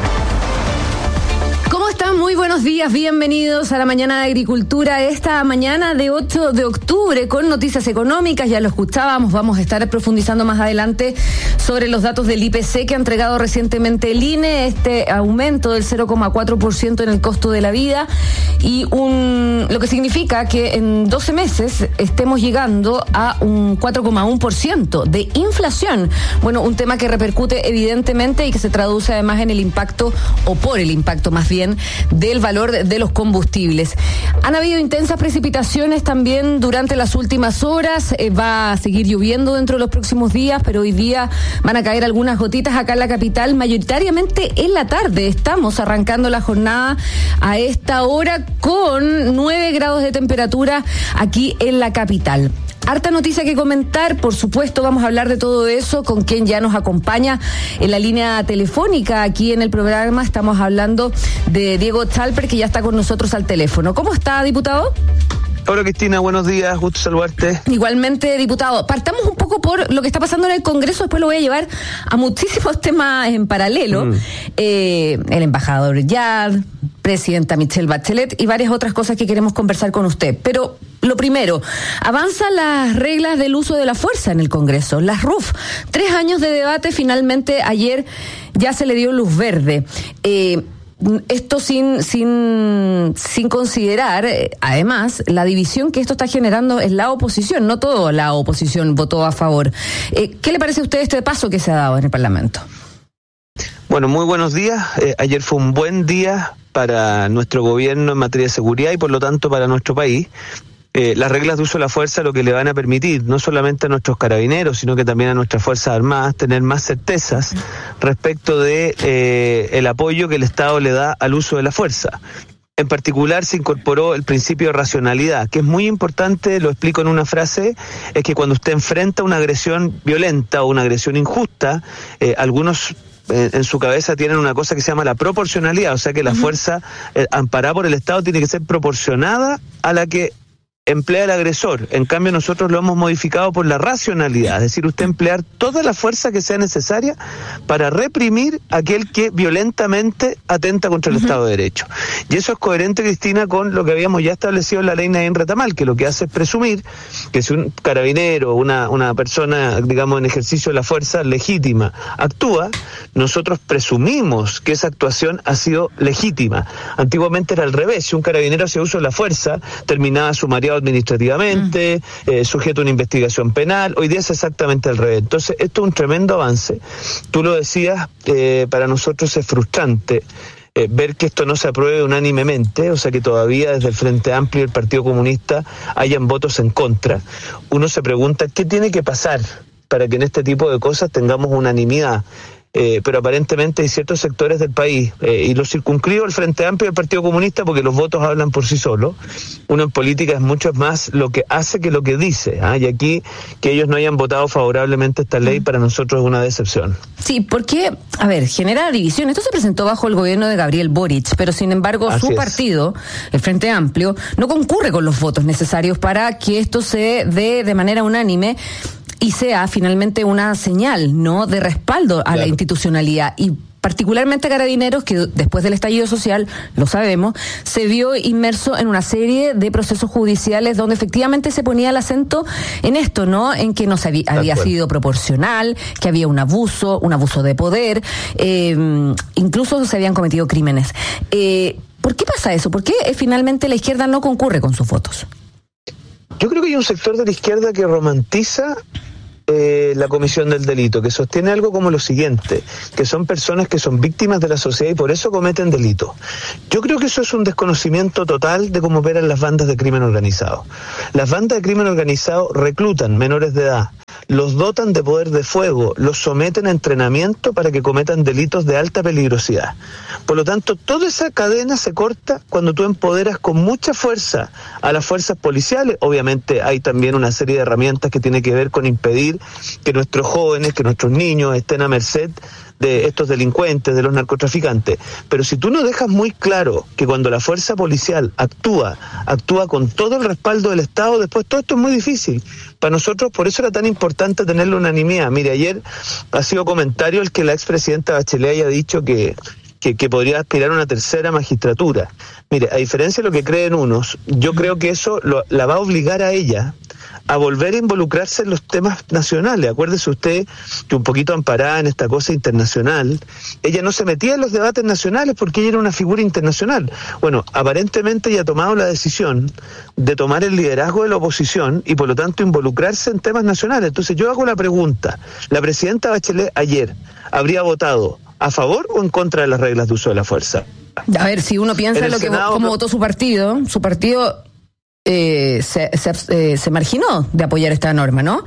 ¿Cómo están? Muy buenos días, bienvenidos a la Mañana de Agricultura, esta mañana de 8 de octubre con noticias económicas, ya lo escuchábamos, vamos a estar profundizando más adelante sobre los datos del IPC que ha entregado recientemente el INE, este aumento del 0,4% en el costo de la vida y lo que significa que en 12 meses estemos llegando a un 4,1% de inflación. Bueno, un tema que repercute evidentemente y que se traduce además en el impacto, o por el impacto más bien, del valor de los combustibles. Han habido intensas precipitaciones también durante las últimas horas, va a seguir lloviendo dentro de los próximos días, pero hoy día van a caer algunas gotitas acá en la capital, mayoritariamente en la tarde. Estamos arrancando la jornada a esta hora con 9 grados de temperatura aquí en la capital. Harta noticia que comentar, por supuesto, vamos a hablar de todo eso con quien ya nos acompaña en la línea telefónica aquí en el programa. Estamos hablando de Diego Chalper, que ya está con nosotros al teléfono. ¿Cómo está, diputado? Hola Cristina, buenos días, gusto saludarte. Igualmente, diputado. Partamos un poco por lo que está pasando en el Congreso, después lo voy a llevar a muchísimos temas en paralelo. El embajador Yard, presidenta Michelle Bachelet y varias otras cosas que queremos conversar con usted. Pero lo primero, avanzan las reglas del uso de la fuerza en el Congreso, las RUF. 3 años de debate, finalmente ayer ya se le dio luz verde. Esto sin considerar, además, la división que esto está generando en la oposición. No toda la oposición votó a favor. ¿Qué le parece a usted este paso que se ha dado en el Parlamento? Bueno, muy buenos días. Ayer fue un buen día para nuestro gobierno en materia de seguridad y por lo tanto para nuestro país. Las reglas de uso de la fuerza lo que le van a permitir, no solamente a nuestros carabineros, sino que también a nuestras Fuerzas Armadas, tener más certezas respecto de el apoyo que el Estado le da al uso de la fuerza. En particular se incorporó el principio de racionalidad, que es muy importante, lo explico en una frase, es que cuando usted enfrenta una agresión violenta o una agresión injusta, algunos en su cabeza tienen una cosa que se llama la proporcionalidad, o sea que la fuerza amparada por el Estado tiene que ser proporcionada a la que emplea el agresor. En cambio nosotros lo hemos modificado por la racionalidad, es decir, usted emplear toda la fuerza que sea necesaria para reprimir a aquel que violentamente atenta contra el Estado de Derecho. Y eso es coherente, Cristina, con lo que habíamos ya establecido en la ley Nadine Retamal, que lo que hace es presumir que si un carabinero, una persona, digamos, en ejercicio de la fuerza legítima, actúa, nosotros presumimos que esa actuación ha sido legítima. Antiguamente era al revés, si un carabinero hacía uso de la fuerza, terminaba sumariado administrativamente, sujeto a una investigación penal. Hoy día es exactamente al revés. Entonces, esto es un tremendo avance. Tú lo decías, para nosotros es frustrante ver que esto no se apruebe unánimemente, o sea que todavía desde el Frente Amplio y el Partido Comunista hayan votos en contra. Uno se pregunta, ¿qué tiene que pasar para que en este tipo de cosas tengamos unanimidad? pero aparentemente hay ciertos sectores del país, y lo circunscribo al Frente Amplio y al Partido Comunista porque los votos hablan por sí solos. Uno en política es mucho más lo que hace que lo que dice, y aquí que ellos no hayan votado favorablemente esta ley para nosotros es una decepción. Sí, porque, a ver, genera división. Esto se presentó bajo el gobierno de Gabriel Boric, pero sin embargo su partido, el Frente Amplio, no concurre con los votos necesarios para que esto se dé de manera unánime y sea finalmente una señal, ¿no?, de respaldo a la institucionalidad. Y particularmente Carabineros, que después del estallido social, lo sabemos, se vio inmerso en una serie de procesos judiciales donde efectivamente se ponía el acento en esto, ¿no?, en que no se había sido proporcional, que había un abuso de poder, incluso se habían cometido crímenes. ¿Por qué pasa eso? ¿Por qué finalmente la izquierda no concurre con sus votos? Yo creo que hay un sector de la izquierda que romantiza la comisión del delito, que sostiene algo como lo siguiente, que son personas que son víctimas de la sociedad y por eso cometen delitos. Yo creo que eso es un desconocimiento total de cómo operan las bandas de crimen organizado. Las bandas de crimen organizado reclutan menores de edad, los dotan de poder de fuego, los someten a entrenamiento para que cometan delitos de alta peligrosidad. Por lo tanto, toda esa cadena se corta cuando tú empoderas con mucha fuerza a las fuerzas policiales. Obviamente hay también una serie de herramientas que tiene que ver con impedir que nuestros jóvenes, que nuestros niños estén a merced de estos delincuentes, de los narcotraficantes. Pero si tú no dejas muy claro que cuando la fuerza policial actúa con todo el respaldo del Estado, después todo esto es muy difícil. Para nosotros, por eso era tan importante tener la unanimidad. Mire, ayer ha sido comentario el que la expresidenta Bachelet haya dicho que podría aspirar a una tercera magistratura. Mire, a diferencia de lo que creen unos, yo creo que eso la va a obligar a ella a volver a involucrarse en los temas nacionales. Acuérdese usted que un poquito amparada en esta cosa internacional, ella no se metía en los debates nacionales porque ella era una figura internacional. Bueno, aparentemente ella ha tomado la decisión de tomar el liderazgo de la oposición y por lo tanto involucrarse en temas nacionales. Entonces yo hago la pregunta, ¿la presidenta Bachelet ayer habría votado a favor o en contra de las reglas de uso de la fuerza? A ver, si uno piensa cómo votó su partido se marginó de apoyar esta norma, ¿no?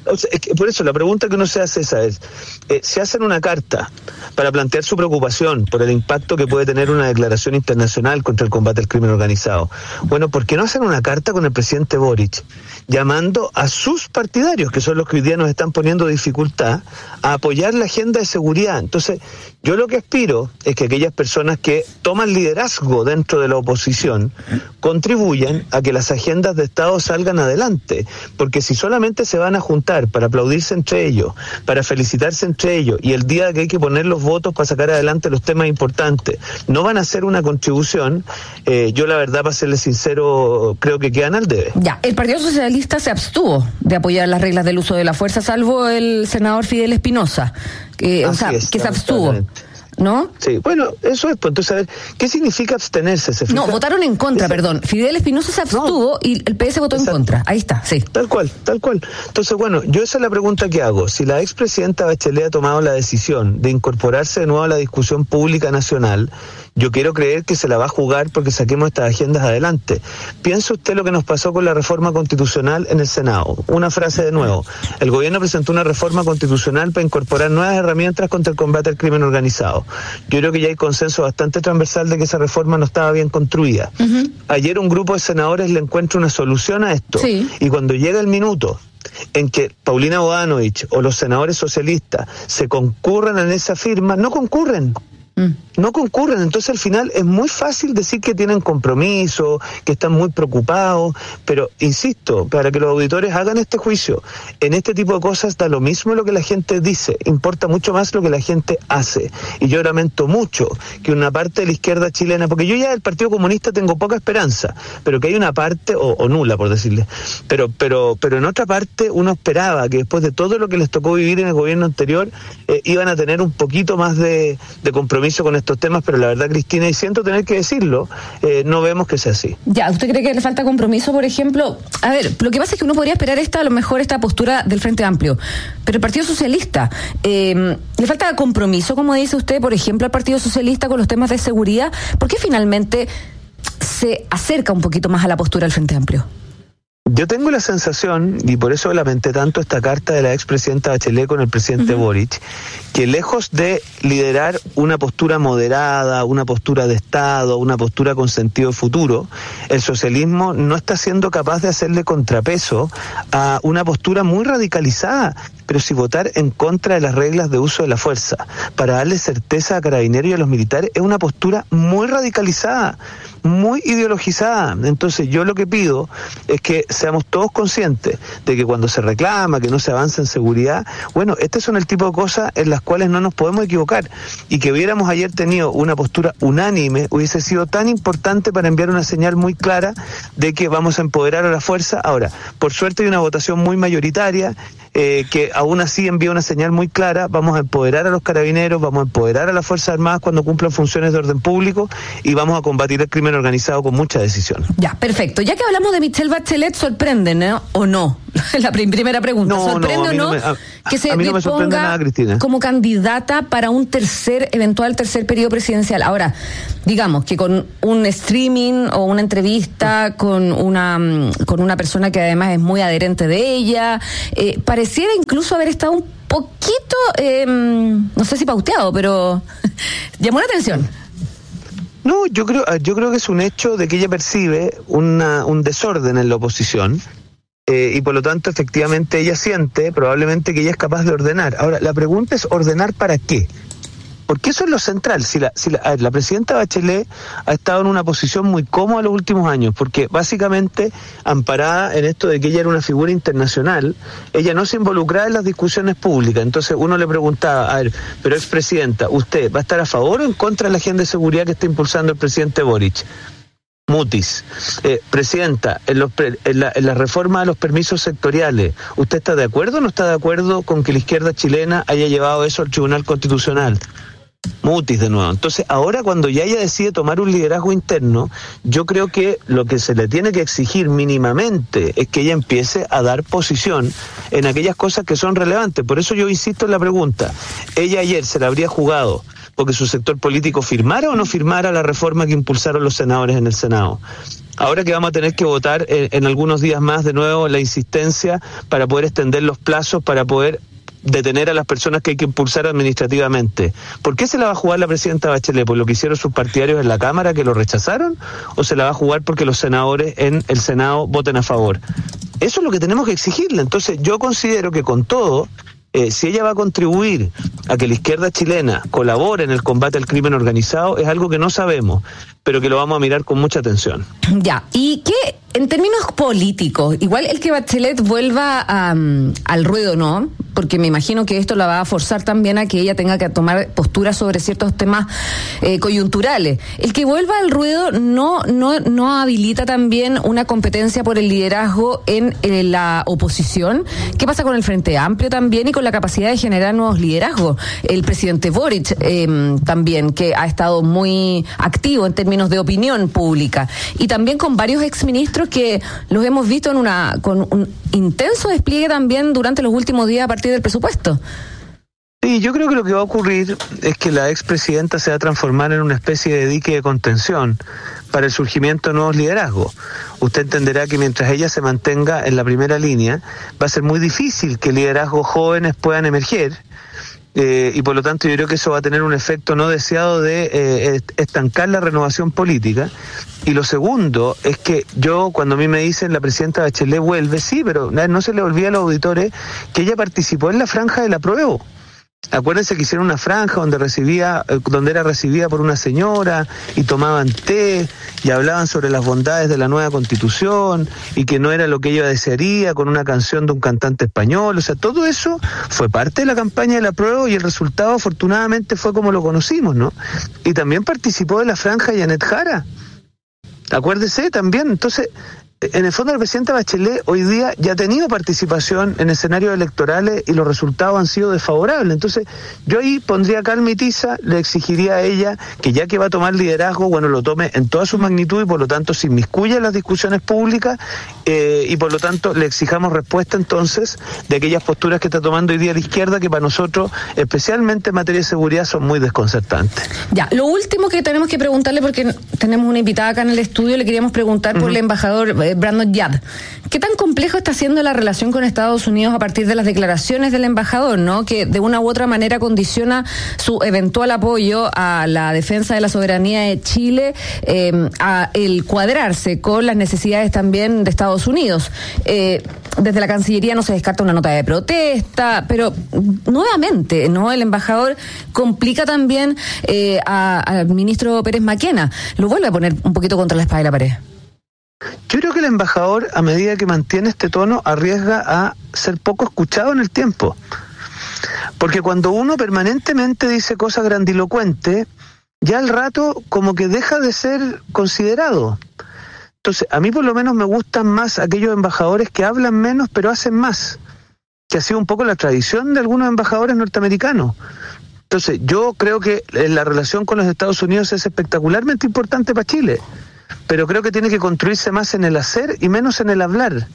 Por eso la pregunta que uno se hace esa es, si hacen una carta para plantear su preocupación por el impacto que puede tener una declaración internacional contra el combate al crimen organizado, bueno, ¿por qué no hacen una carta con el presidente Boric llamando a sus partidarios, que son los que hoy día nos están poniendo dificultad, a apoyar la agenda de seguridad? Entonces, yo lo que aspiro es que aquellas personas que toman liderazgo dentro de la oposición contribuyan a que las agendas de Estado salgan adelante, porque si solamente se van a juntar para aplaudirse entre ellos, para felicitarse entre ellos, y el día que hay que poner los votos para sacar adelante los temas importantes, no van a hacer una contribución, yo la verdad, para serles sincero, creo que quedan al debe. Ya, el Partido Socialista se abstuvo de apoyar las reglas del uso de la fuerza, salvo el senador Fidel Espinosa, que se abstuvo, ¿no? Sí, bueno, eso es, pues entonces, a ver, ¿qué significa abstenerse? No, votaron en contra, perdón. Fidel Espinosa se abstuvo y el PS votó en contra. Ahí está, sí. Tal cual. Entonces, bueno, yo esa es la pregunta que hago. Si la expresidenta Bachelet ha tomado la decisión de incorporarse de nuevo a la discusión pública nacional, yo quiero creer que se la va a jugar porque saquemos estas agendas adelante. Piensa usted lo que nos pasó con la reforma constitucional en el Senado. Una frase de nuevo. El gobierno presentó una reforma constitucional para incorporar nuevas herramientas contra el combate al crimen organizado. Yo creo que ya hay consenso bastante transversal de que esa reforma no estaba bien construida. Uh-huh. Ayer un grupo de senadores le encuentra una solución a esto. Sí. Y cuando llega el minuto en que Paulina Bodanovich o los senadores socialistas se concurran en esa firma, no concurren. No concurren, entonces al final es muy fácil decir que tienen compromiso, que están muy preocupados, pero insisto, para que los auditores hagan este juicio, en este tipo de cosas da lo mismo lo que la gente dice, importa mucho más lo que la gente hace, y yo lamento mucho que una parte de la izquierda chilena, porque yo ya del Partido Comunista tengo poca esperanza, pero que hay una parte, o nula por decirle, pero en otra parte uno esperaba que después de todo lo que les tocó vivir en el gobierno anterior, iban a tener un poquito más de compromiso con estos temas, pero la verdad, Cristina, y siento tener que decirlo, no vemos que sea así. Ya, ¿usted cree que le falta compromiso, por ejemplo? A ver, lo que pasa es que uno podría esperar a lo mejor esta postura del Frente Amplio, pero el Partido Socialista, ¿le falta compromiso, como dice usted, por ejemplo, al Partido Socialista con los temas de seguridad? ¿Por qué finalmente se acerca un poquito más a la postura del Frente Amplio? Yo tengo la sensación, y por eso lamenté tanto esta carta de la expresidenta Bachelet con el presidente Boric, que lejos de liderar una postura moderada, una postura de Estado, una postura con sentido de futuro, el socialismo no está siendo capaz de hacerle contrapeso a una postura muy radicalizada, pero si votar en contra de las reglas de uso de la fuerza para darle certeza a Carabineros y a los militares es una postura muy radicalizada, muy ideologizada. Entonces yo lo que pido es que seamos todos conscientes de que cuando se reclama que no se avanza en seguridad, bueno, este son el tipo de cosas en las cuales no nos podemos equivocar, y que hubiéramos ayer tenido una postura unánime hubiese sido tan importante para enviar una señal muy clara de que vamos a empoderar a la fuerza. Ahora, por suerte hay una votación muy mayoritaria que aún así envía una señal muy clara: vamos a empoderar a los carabineros, vamos a empoderar a las Fuerzas Armadas cuando cumplan funciones de orden público, y vamos a combatir el crimen organizado con mucha decisión. Ya, perfecto. Ya que hablamos de Michelle Bachelet, ¿sorprende, no? ¿O no? La primera pregunta. ¿Sorprende o no que se no ponga nada, Cristina, como candidata para un eventual tercer periodo presidencial? Ahora, digamos que con un streaming o una entrevista con una persona que además es muy adherente de ella, pareciera incluso haber estado un poquito, no sé si pauteado, pero llamó la atención. No, yo creo que es un hecho de que ella percibe un desorden en la oposición, y por lo tanto efectivamente ella siente probablemente que ella es capaz de ordenar. Ahora, la pregunta es: ¿ordenar para qué? Porque eso es lo central. La presidenta Bachelet ha estado en una posición muy cómoda los últimos años, porque básicamente, amparada en esto de que ella era una figura internacional, ella no se involucraba en las discusiones públicas. Entonces uno le preguntaba: a ver, pero expresidenta, ¿usted va a estar a favor o en contra de la agenda de seguridad que está impulsando el presidente Boric? Mutis, presidenta, en la reforma de los permisos sectoriales, ¿usted está de acuerdo o no está de acuerdo con que la izquierda chilena haya llevado eso al Tribunal Constitucional? Mutis de nuevo. Entonces, ahora cuando ya ella decide tomar un liderazgo interno, yo creo que lo que se le tiene que exigir mínimamente es que ella empiece a dar posición en aquellas cosas que son relevantes. Por eso yo insisto en la pregunta: ¿ella ayer se la habría jugado porque su sector político firmara o no firmara la reforma que impulsaron los senadores en el Senado? Ahora que vamos a tener que votar en algunos días más de nuevo la insistencia para poder extender los plazos, para poder detener a las personas que hay que impulsar administrativamente. ¿Por qué se la va a jugar la presidenta Bachelet? ¿Por lo que hicieron sus partidarios en la Cámara que lo rechazaron? ¿O se la va a jugar porque los senadores en el Senado voten a favor? Eso es lo que tenemos que exigirle. Entonces yo considero que con todo, si ella va a contribuir a que la izquierda chilena colabore en el combate al crimen organizado, es algo que no sabemos, pero que lo vamos a mirar con mucha atención. Ya, y que en términos políticos, igual el que Bachelet vuelva al ruedo, ¿no? Porque me imagino que esto la va a forzar también a que ella tenga que tomar posturas sobre ciertos temas coyunturales. El que vuelva al ruedo no habilita también una competencia por el liderazgo en la oposición. ¿Qué pasa con el Frente Amplio también y con la capacidad de generar nuevos liderazgos? El presidente Boric también, que ha estado muy activo en términos de opinión pública, y también con varios exministros que los hemos visto con un intenso despliegue también durante los últimos días a partir del presupuesto. Sí, yo creo que lo que va a ocurrir es que la expresidenta se va a transformar en una especie de dique de contención para el surgimiento de nuevos liderazgos. Usted entenderá que mientras ella se mantenga en la primera línea, va a ser muy difícil que liderazgos jóvenes puedan emerger. Y por lo tanto yo creo que eso va a tener un efecto no deseado de estancar la renovación política. Y lo segundo es que cuando a mí me dicen la presidenta Bachelet vuelve, sí, pero no se le olvida a los auditores que ella participó en la franja del apruebo. Acuérdense que hicieron una franja donde era recibida por una señora y tomaban té y hablaban sobre las bondades de la nueva Constitución y que no era lo que ella desearía, con una canción de un cantante español. O sea, todo eso fue parte de la campaña del apruebo y el resultado afortunadamente fue como lo conocimos, ¿no? Y también participó de la franja Janet Jara. Acuérdese también. Entonces, en el fondo, la presidenta Bachelet hoy día ya ha tenido participación en escenarios electorales y los resultados han sido desfavorables. Entonces, yo ahí pondría calma y tiza, le exigiría a ella que ya que va a tomar liderazgo, bueno, lo tome en toda su magnitud y por lo tanto se inmiscuya en las discusiones públicas y por lo tanto le exijamos respuesta entonces de aquellas posturas que está tomando hoy día la izquierda, que para nosotros, especialmente en materia de seguridad, son muy desconcertantes. Ya, lo último que tenemos que preguntarle, porque tenemos una invitada acá en el estudio, le queríamos preguntar por el embajador Brandon Yard. ¿Qué tan complejo está siendo la relación con Estados Unidos a partir de las declaraciones del embajador, ¿no? Que de una u otra manera condiciona su eventual apoyo a la defensa de la soberanía de Chile, a el cuadrarse con las necesidades también de Estados Unidos? Desde la Cancillería no se descarta una nota de protesta, pero nuevamente, ¿no? El embajador complica también al ministro Pérez Maquena. Lo vuelve a poner un poquito contra la espada y la pared. Yo creo que el embajador, a medida que mantiene este tono, arriesga a ser poco escuchado en el tiempo. Porque cuando uno permanentemente dice cosas grandilocuentes, ya al rato como que deja de ser considerado. Entonces, a mí por lo menos me gustan más aquellos embajadores que hablan menos pero hacen más, que ha sido un poco la tradición de algunos embajadores norteamericanos. Entonces, yo creo que la relación con los Estados Unidos es espectacularmente importante para Chile, pero creo que tiene que construirse más en el hacer y menos en el hablar.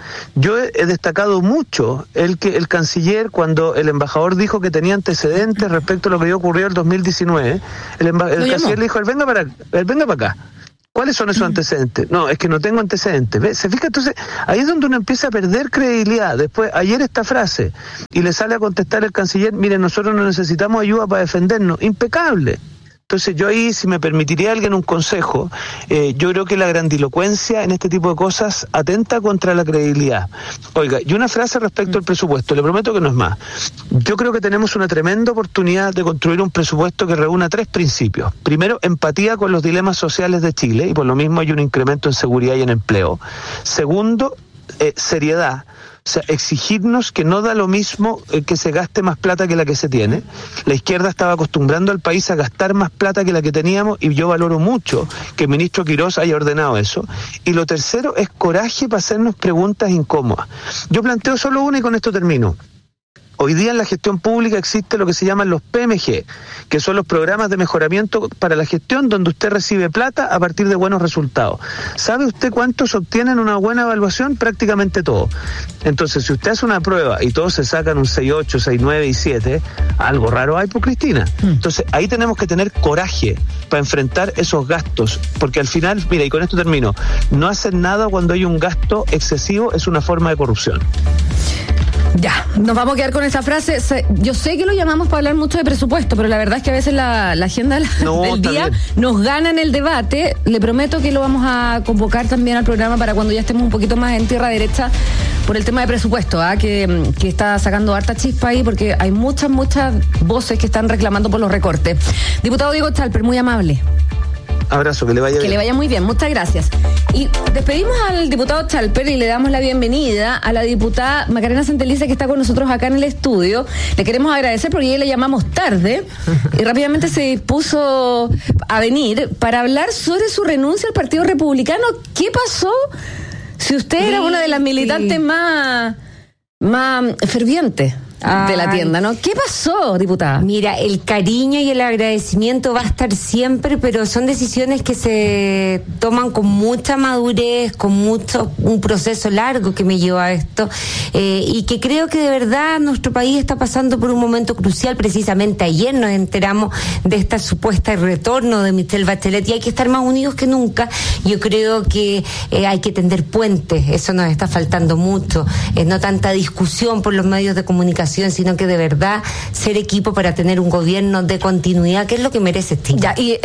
Yo he destacado mucho que el canciller, cuando el embajador dijo que tenía antecedentes respecto a lo que había ocurrido en el 2019, el canciller le dijo, él venga para acá. ¿Cuáles son esos antecedentes? No, es que no tengo antecedentes. ¿Ves? ¿Se fija? Entonces, ahí es donde uno empieza a perder credibilidad. Después, ayer esta frase, y le sale a contestar el canciller, mire, nosotros no necesitamos ayuda para defendernos. Impecable. Entonces yo ahí, si me permitiría alguien un consejo, yo creo que la grandilocuencia en este tipo de cosas atenta contra la credibilidad. Oiga, y una frase respecto al presupuesto, le prometo que no es más. Yo creo que tenemos una tremenda oportunidad de construir un presupuesto que reúna 3 principios. Primero, empatía con los dilemas sociales de Chile, y por lo mismo hay un incremento en seguridad y en empleo. Segundo, seriedad. O sea, exigirnos que no da lo mismo que se gaste más plata que la que se tiene. La izquierda estaba acostumbrando al país a gastar más plata que la que teníamos, y yo valoro mucho que el ministro Quirós haya ordenado eso. Y lo tercero es coraje para hacernos preguntas incómodas. Yo planteo solo una y con esto termino. Hoy día en la gestión pública existe lo que se llaman los PMG, que son los programas de mejoramiento para la gestión, donde usted recibe plata a partir de buenos resultados. ¿Sabe usted cuántos obtienen una buena evaluación? Prácticamente todos. Entonces, si usted hace una prueba y todos se sacan un 6.8, 6.9 y 7, algo raro hay, pues, Cristina. Entonces, ahí tenemos que tener coraje para enfrentar esos gastos, porque al final, mira, y con esto termino, no hacer nada cuando hay un gasto excesivo es una forma de corrupción. Ya, nos vamos a quedar con esa frase. Yo sé que lo llamamos para hablar mucho de presupuesto, pero la verdad es que a veces la agenda del día nos gana en el debate. Le prometo que lo vamos a convocar también al programa para cuando ya estemos un poquito más en tierra derecha por el tema de presupuesto, que está sacando harta chispa ahí, porque hay muchas voces que están reclamando por los recortes. Diputado Diego Chalper, muy amable. Abrazo, que le vaya bien. Que le vaya muy bien, muchas gracias. Y despedimos al diputado Chalper y le damos la bienvenida a la diputada Macarena Santelice, que está con nosotros acá en el estudio. Le queremos agradecer porque ayer le llamamos tarde y rápidamente se dispuso a venir para hablar sobre su renuncia al Partido Republicano. ¿Qué pasó? Si usted era una de las militantes más fervientes de la tienda, ¿no? ¿Qué pasó, diputada? Mira, el cariño y el agradecimiento va a estar siempre, pero son decisiones que se toman con mucha madurez, un proceso largo que me llevó a esto, y que creo que de verdad nuestro país está pasando por un momento crucial. Precisamente ayer nos enteramos de esta supuesta retorno de Michelle Bachelet, y hay que estar más unidos que nunca. Yo creo que hay que tender puentes, eso nos está faltando mucho, no tanta discusión por los medios de comunicación, sino que de verdad ser equipo para tener un gobierno de continuidad, que es lo que merece Chile. Ya, y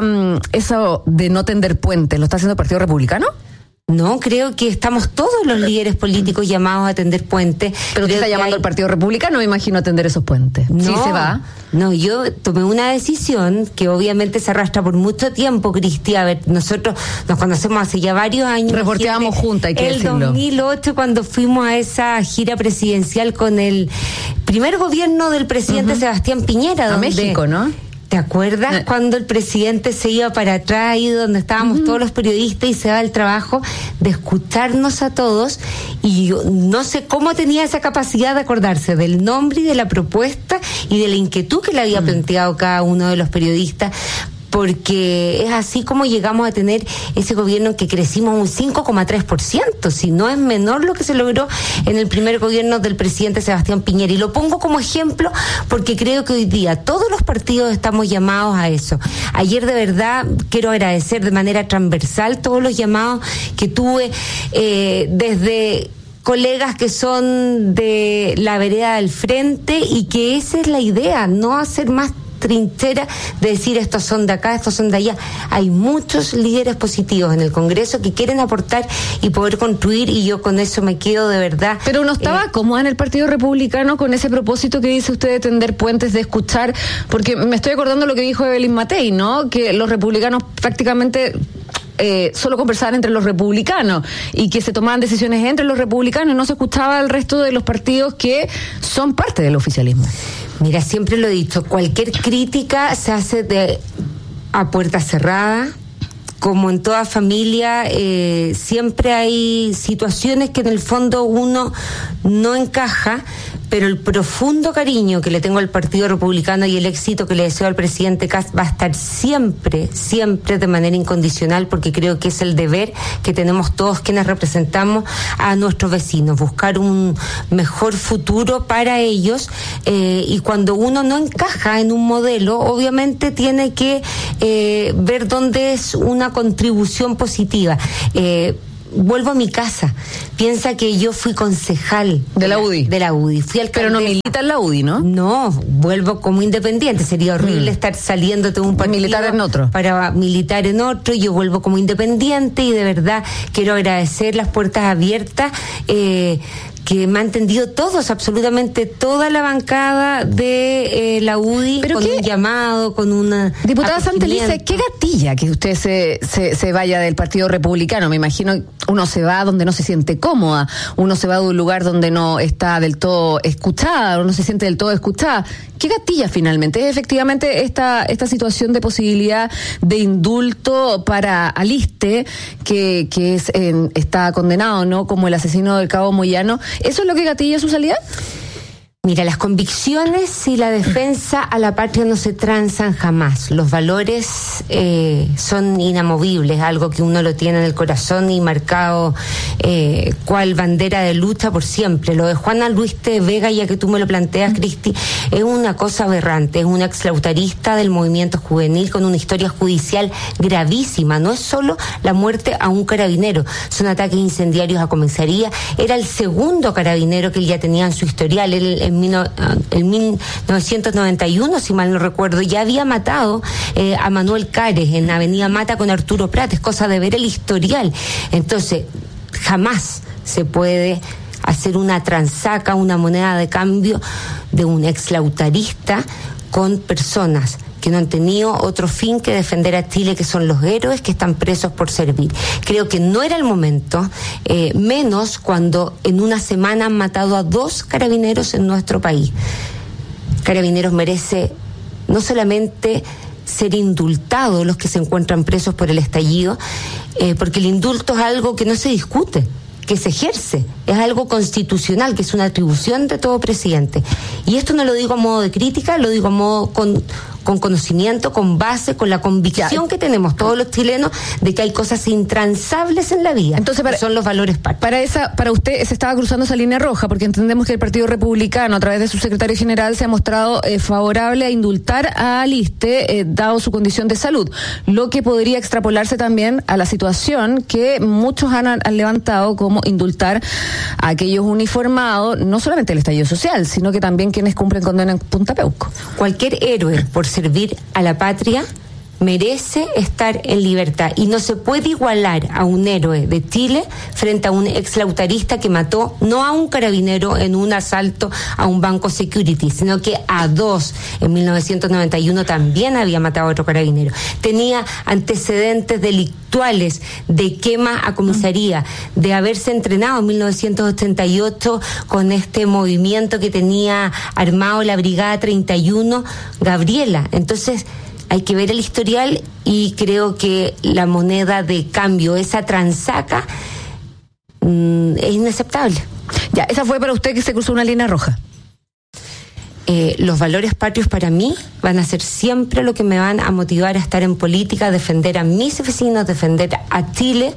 eso de no tender puentes, ¿lo está haciendo el Partido Republicano? No, creo que estamos todos los líderes políticos llamados a tender puentes. Pero usted está llamando al Partido Republicano, me imagino, a tender esos puentes. No, sí, se va. No, yo tomé una decisión que obviamente se arrastra por mucho tiempo, Cristi. A ver, nosotros nos conocemos hace ya varios años. Reporteábamos juntas, hay que decirlo. El 2008, cuando fuimos a esa gira presidencial con el primer gobierno del presidente Sebastián Piñera. A México, ¿no? ¿Te acuerdas cuando el presidente se iba para atrás, ahí donde estábamos todos los periodistas, y se daba el trabajo de escucharnos a todos? Y yo no sé cómo tenía esa capacidad de acordarse del nombre y de la propuesta y de la inquietud que le había planteado cada uno de los periodistas, porque es así como llegamos a tener ese gobierno en que crecimos un 5,3%, si no es menor lo que se logró en el primer gobierno del presidente Sebastián Piñera. Y lo pongo como ejemplo porque creo que hoy día todos los partidos estamos llamados a eso. Ayer de verdad quiero agradecer de manera transversal todos los llamados que tuve desde colegas que son de la vereda del frente, y que esa es la idea, no hacer más trinchera de decir estos son de acá, estos son de allá. Hay muchos líderes positivos en el Congreso que quieren aportar y poder construir, y yo con eso me quedo de verdad. Pero uno estaba cómoda en el Partido Republicano con ese propósito que dice usted de tender puentes, de escuchar, porque me estoy acordando lo que dijo Evelyn Matei, ¿no? Que los republicanos prácticamente solo conversaban entre los republicanos y que se tomaban decisiones entre los republicanos y no se escuchaba al resto de los partidos que son parte del oficialismo. Mira, siempre lo he dicho, cualquier crítica se hace a puerta cerrada. Como en toda familia, siempre hay situaciones que en el fondo uno no encaja, pero el profundo cariño que le tengo al Partido Republicano y el éxito que le deseo al presidente Kast va a estar siempre, siempre de manera incondicional, porque creo que es el deber que tenemos todos quienes representamos a nuestros vecinos, buscar un mejor futuro para ellos, y cuando uno no encaja en un modelo, obviamente tiene que ver dónde es una contribución positiva. Vuelvo a mi casa. Piensa que yo fui concejal de la UDI. De la UDI. Fui alcaldesa. Pero no milita en la UDI, ¿no? No, vuelvo como independiente. Sería horrible estar saliendo de un partido militar en otro. Para militar en otro. Yo vuelvo como independiente y de verdad quiero agradecer las puertas abiertas que me han tendido todos, absolutamente toda la bancada de la UDI. ¿Pero con un llamado, con una... Diputada Santelice, ¿qué gatilla que usted se vaya del Partido Republicano? Me imagino uno se va donde no se siente cómoda, uno se va de un lugar donde no está del todo escuchada, o no se siente del todo escuchada. ¿Qué gatilla finalmente? ¿Es efectivamente esta situación de posibilidad de indulto para Aliste, que está condenado, ¿no?, como el asesino del Cabo Moyano? ¿Eso es lo que gatilla su salida? Mira, las convicciones y la defensa a la patria no se transan jamás. Los valores son inamovibles, algo que uno lo tiene en el corazón y marcado cual bandera de lucha por siempre. Lo de Juana Luiste Vega, ya que tú me lo planteas, Cristi, es una cosa aberrante. Es una exlautarista del movimiento juvenil con una historia judicial gravísima. No es solo la muerte a un carabinero, son ataques incendiarios a comisaría. Era el segundo carabinero que él ya tenía en su historial. En 1991, si mal no recuerdo, ya había matado a Manuel Cares en Avenida Mata con Arturo Prat. Es cosa de ver el historial. Entonces, jamás se puede hacer una transaca, una moneda de cambio de un exlautarista con personas que no han tenido otro fin que defender a Chile, que son los héroes que están presos por servir. Creo que no era el momento, menos cuando en una semana han matado a 2 carabineros en nuestro país. Carabineros merece no solamente ser indultados los que se encuentran presos por el estallido, porque el indulto es algo que no se discute, que se ejerce, es algo constitucional, que es una atribución de todo presidente. Y esto no lo digo a modo de crítica, lo digo a modo con conocimiento, con base, con la convicción que tenemos todos los chilenos de que hay cosas intransables en la vida. Entonces, son los valores patrios. Para usted se estaba cruzando esa línea roja, porque entendemos que el Partido Republicano, a través de su secretario general, se ha mostrado favorable a indultar a Aliste, dado su condición de salud, lo que podría extrapolarse también a la situación que muchos han levantado como indultar a aquellos uniformados, no solamente el estallido social, sino que también quienes cumplen condena en Punta Peuco. Cualquier héroe por servir a la patria merece estar en libertad, y no se puede igualar a un héroe de Chile frente a un exlautarista que mató no a un carabinero en un asalto a un banco security, sino que a 2. En 1991 también había matado a otro carabinero. Tenía antecedentes delictuales de quema a comisaría, de haberse entrenado en 1988 con este movimiento que tenía armado la Brigada 31 Gabriela. Entonces, hay que ver el historial, y creo que la moneda de cambio, esa transaca, es inaceptable. Ya, esa fue para usted que se cruzó una línea roja. los valores patrios para mí van a ser siempre lo que me van a motivar a estar en política, a defender a mis vecinos, defender a Chile.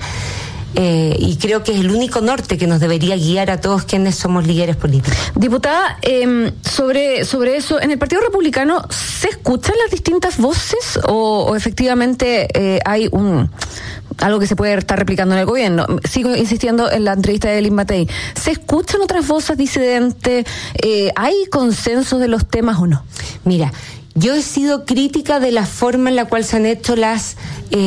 Y creo que es el único norte que nos debería guiar a todos quienes somos líderes políticos. Diputada, sobre eso, ¿en el Partido Republicano se escuchan las distintas voces o efectivamente hay algo que se puede estar replicando en el gobierno? Sigo insistiendo en la entrevista de Evelyn Matei. ¿Se escuchan otras voces disidentes? ¿Hay consenso de los temas o no? Mira, yo he sido crítica de la forma en la cual se han hecho las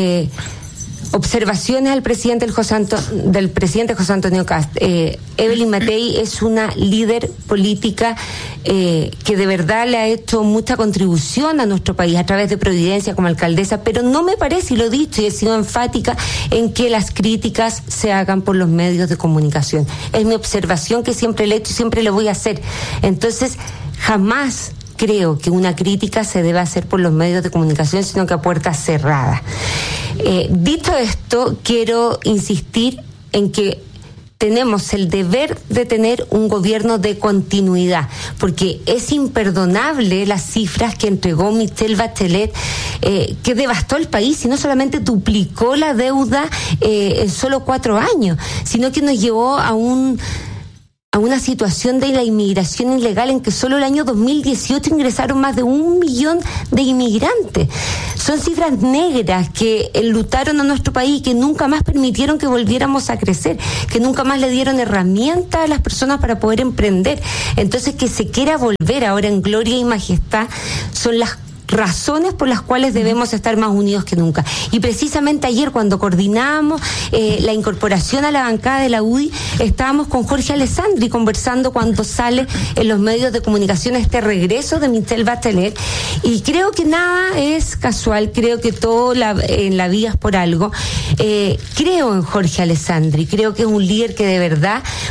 observaciones al presidente del presidente José Antonio Kast. Evelyn Matei es una líder política que de verdad le ha hecho mucha contribución a nuestro país a través de Providencia como alcaldesa, pero no me parece, y lo he dicho y he sido enfática en que las críticas se hagan por los medios de comunicación. Es mi observación que siempre le he hecho y siempre le voy a hacer. Entonces, jamás creo que una crítica se debe hacer por los medios de comunicación, sino que a puertas cerradas. Dicho esto, quiero insistir en que tenemos el deber de tener un gobierno de continuidad, porque es imperdonable las cifras que entregó Michelle Bachelet, que devastó el país y no solamente duplicó la deuda en solo 4 años, sino que nos llevó a una situación de la inmigración ilegal en que solo el año 2018 ingresaron más de 1 millón de inmigrantes. Son cifras negras que enlutaron a nuestro país y que nunca más permitieron que volviéramos a crecer, que nunca más le dieron herramientas a las personas para poder emprender. Entonces, que se quiera volver ahora en gloria y majestad son las razones por las cuales debemos estar más unidos que nunca. Y precisamente ayer, cuando coordinábamos la incorporación a la bancada de la UDI, estábamos con Jorge Alessandri conversando cuando sale en los medios de comunicación este regreso de Michelle Bachelet, y creo que nada es casual, creo que todo en la vida es por algo. Creo en Jorge Alessandri, creo que es un líder que de verdad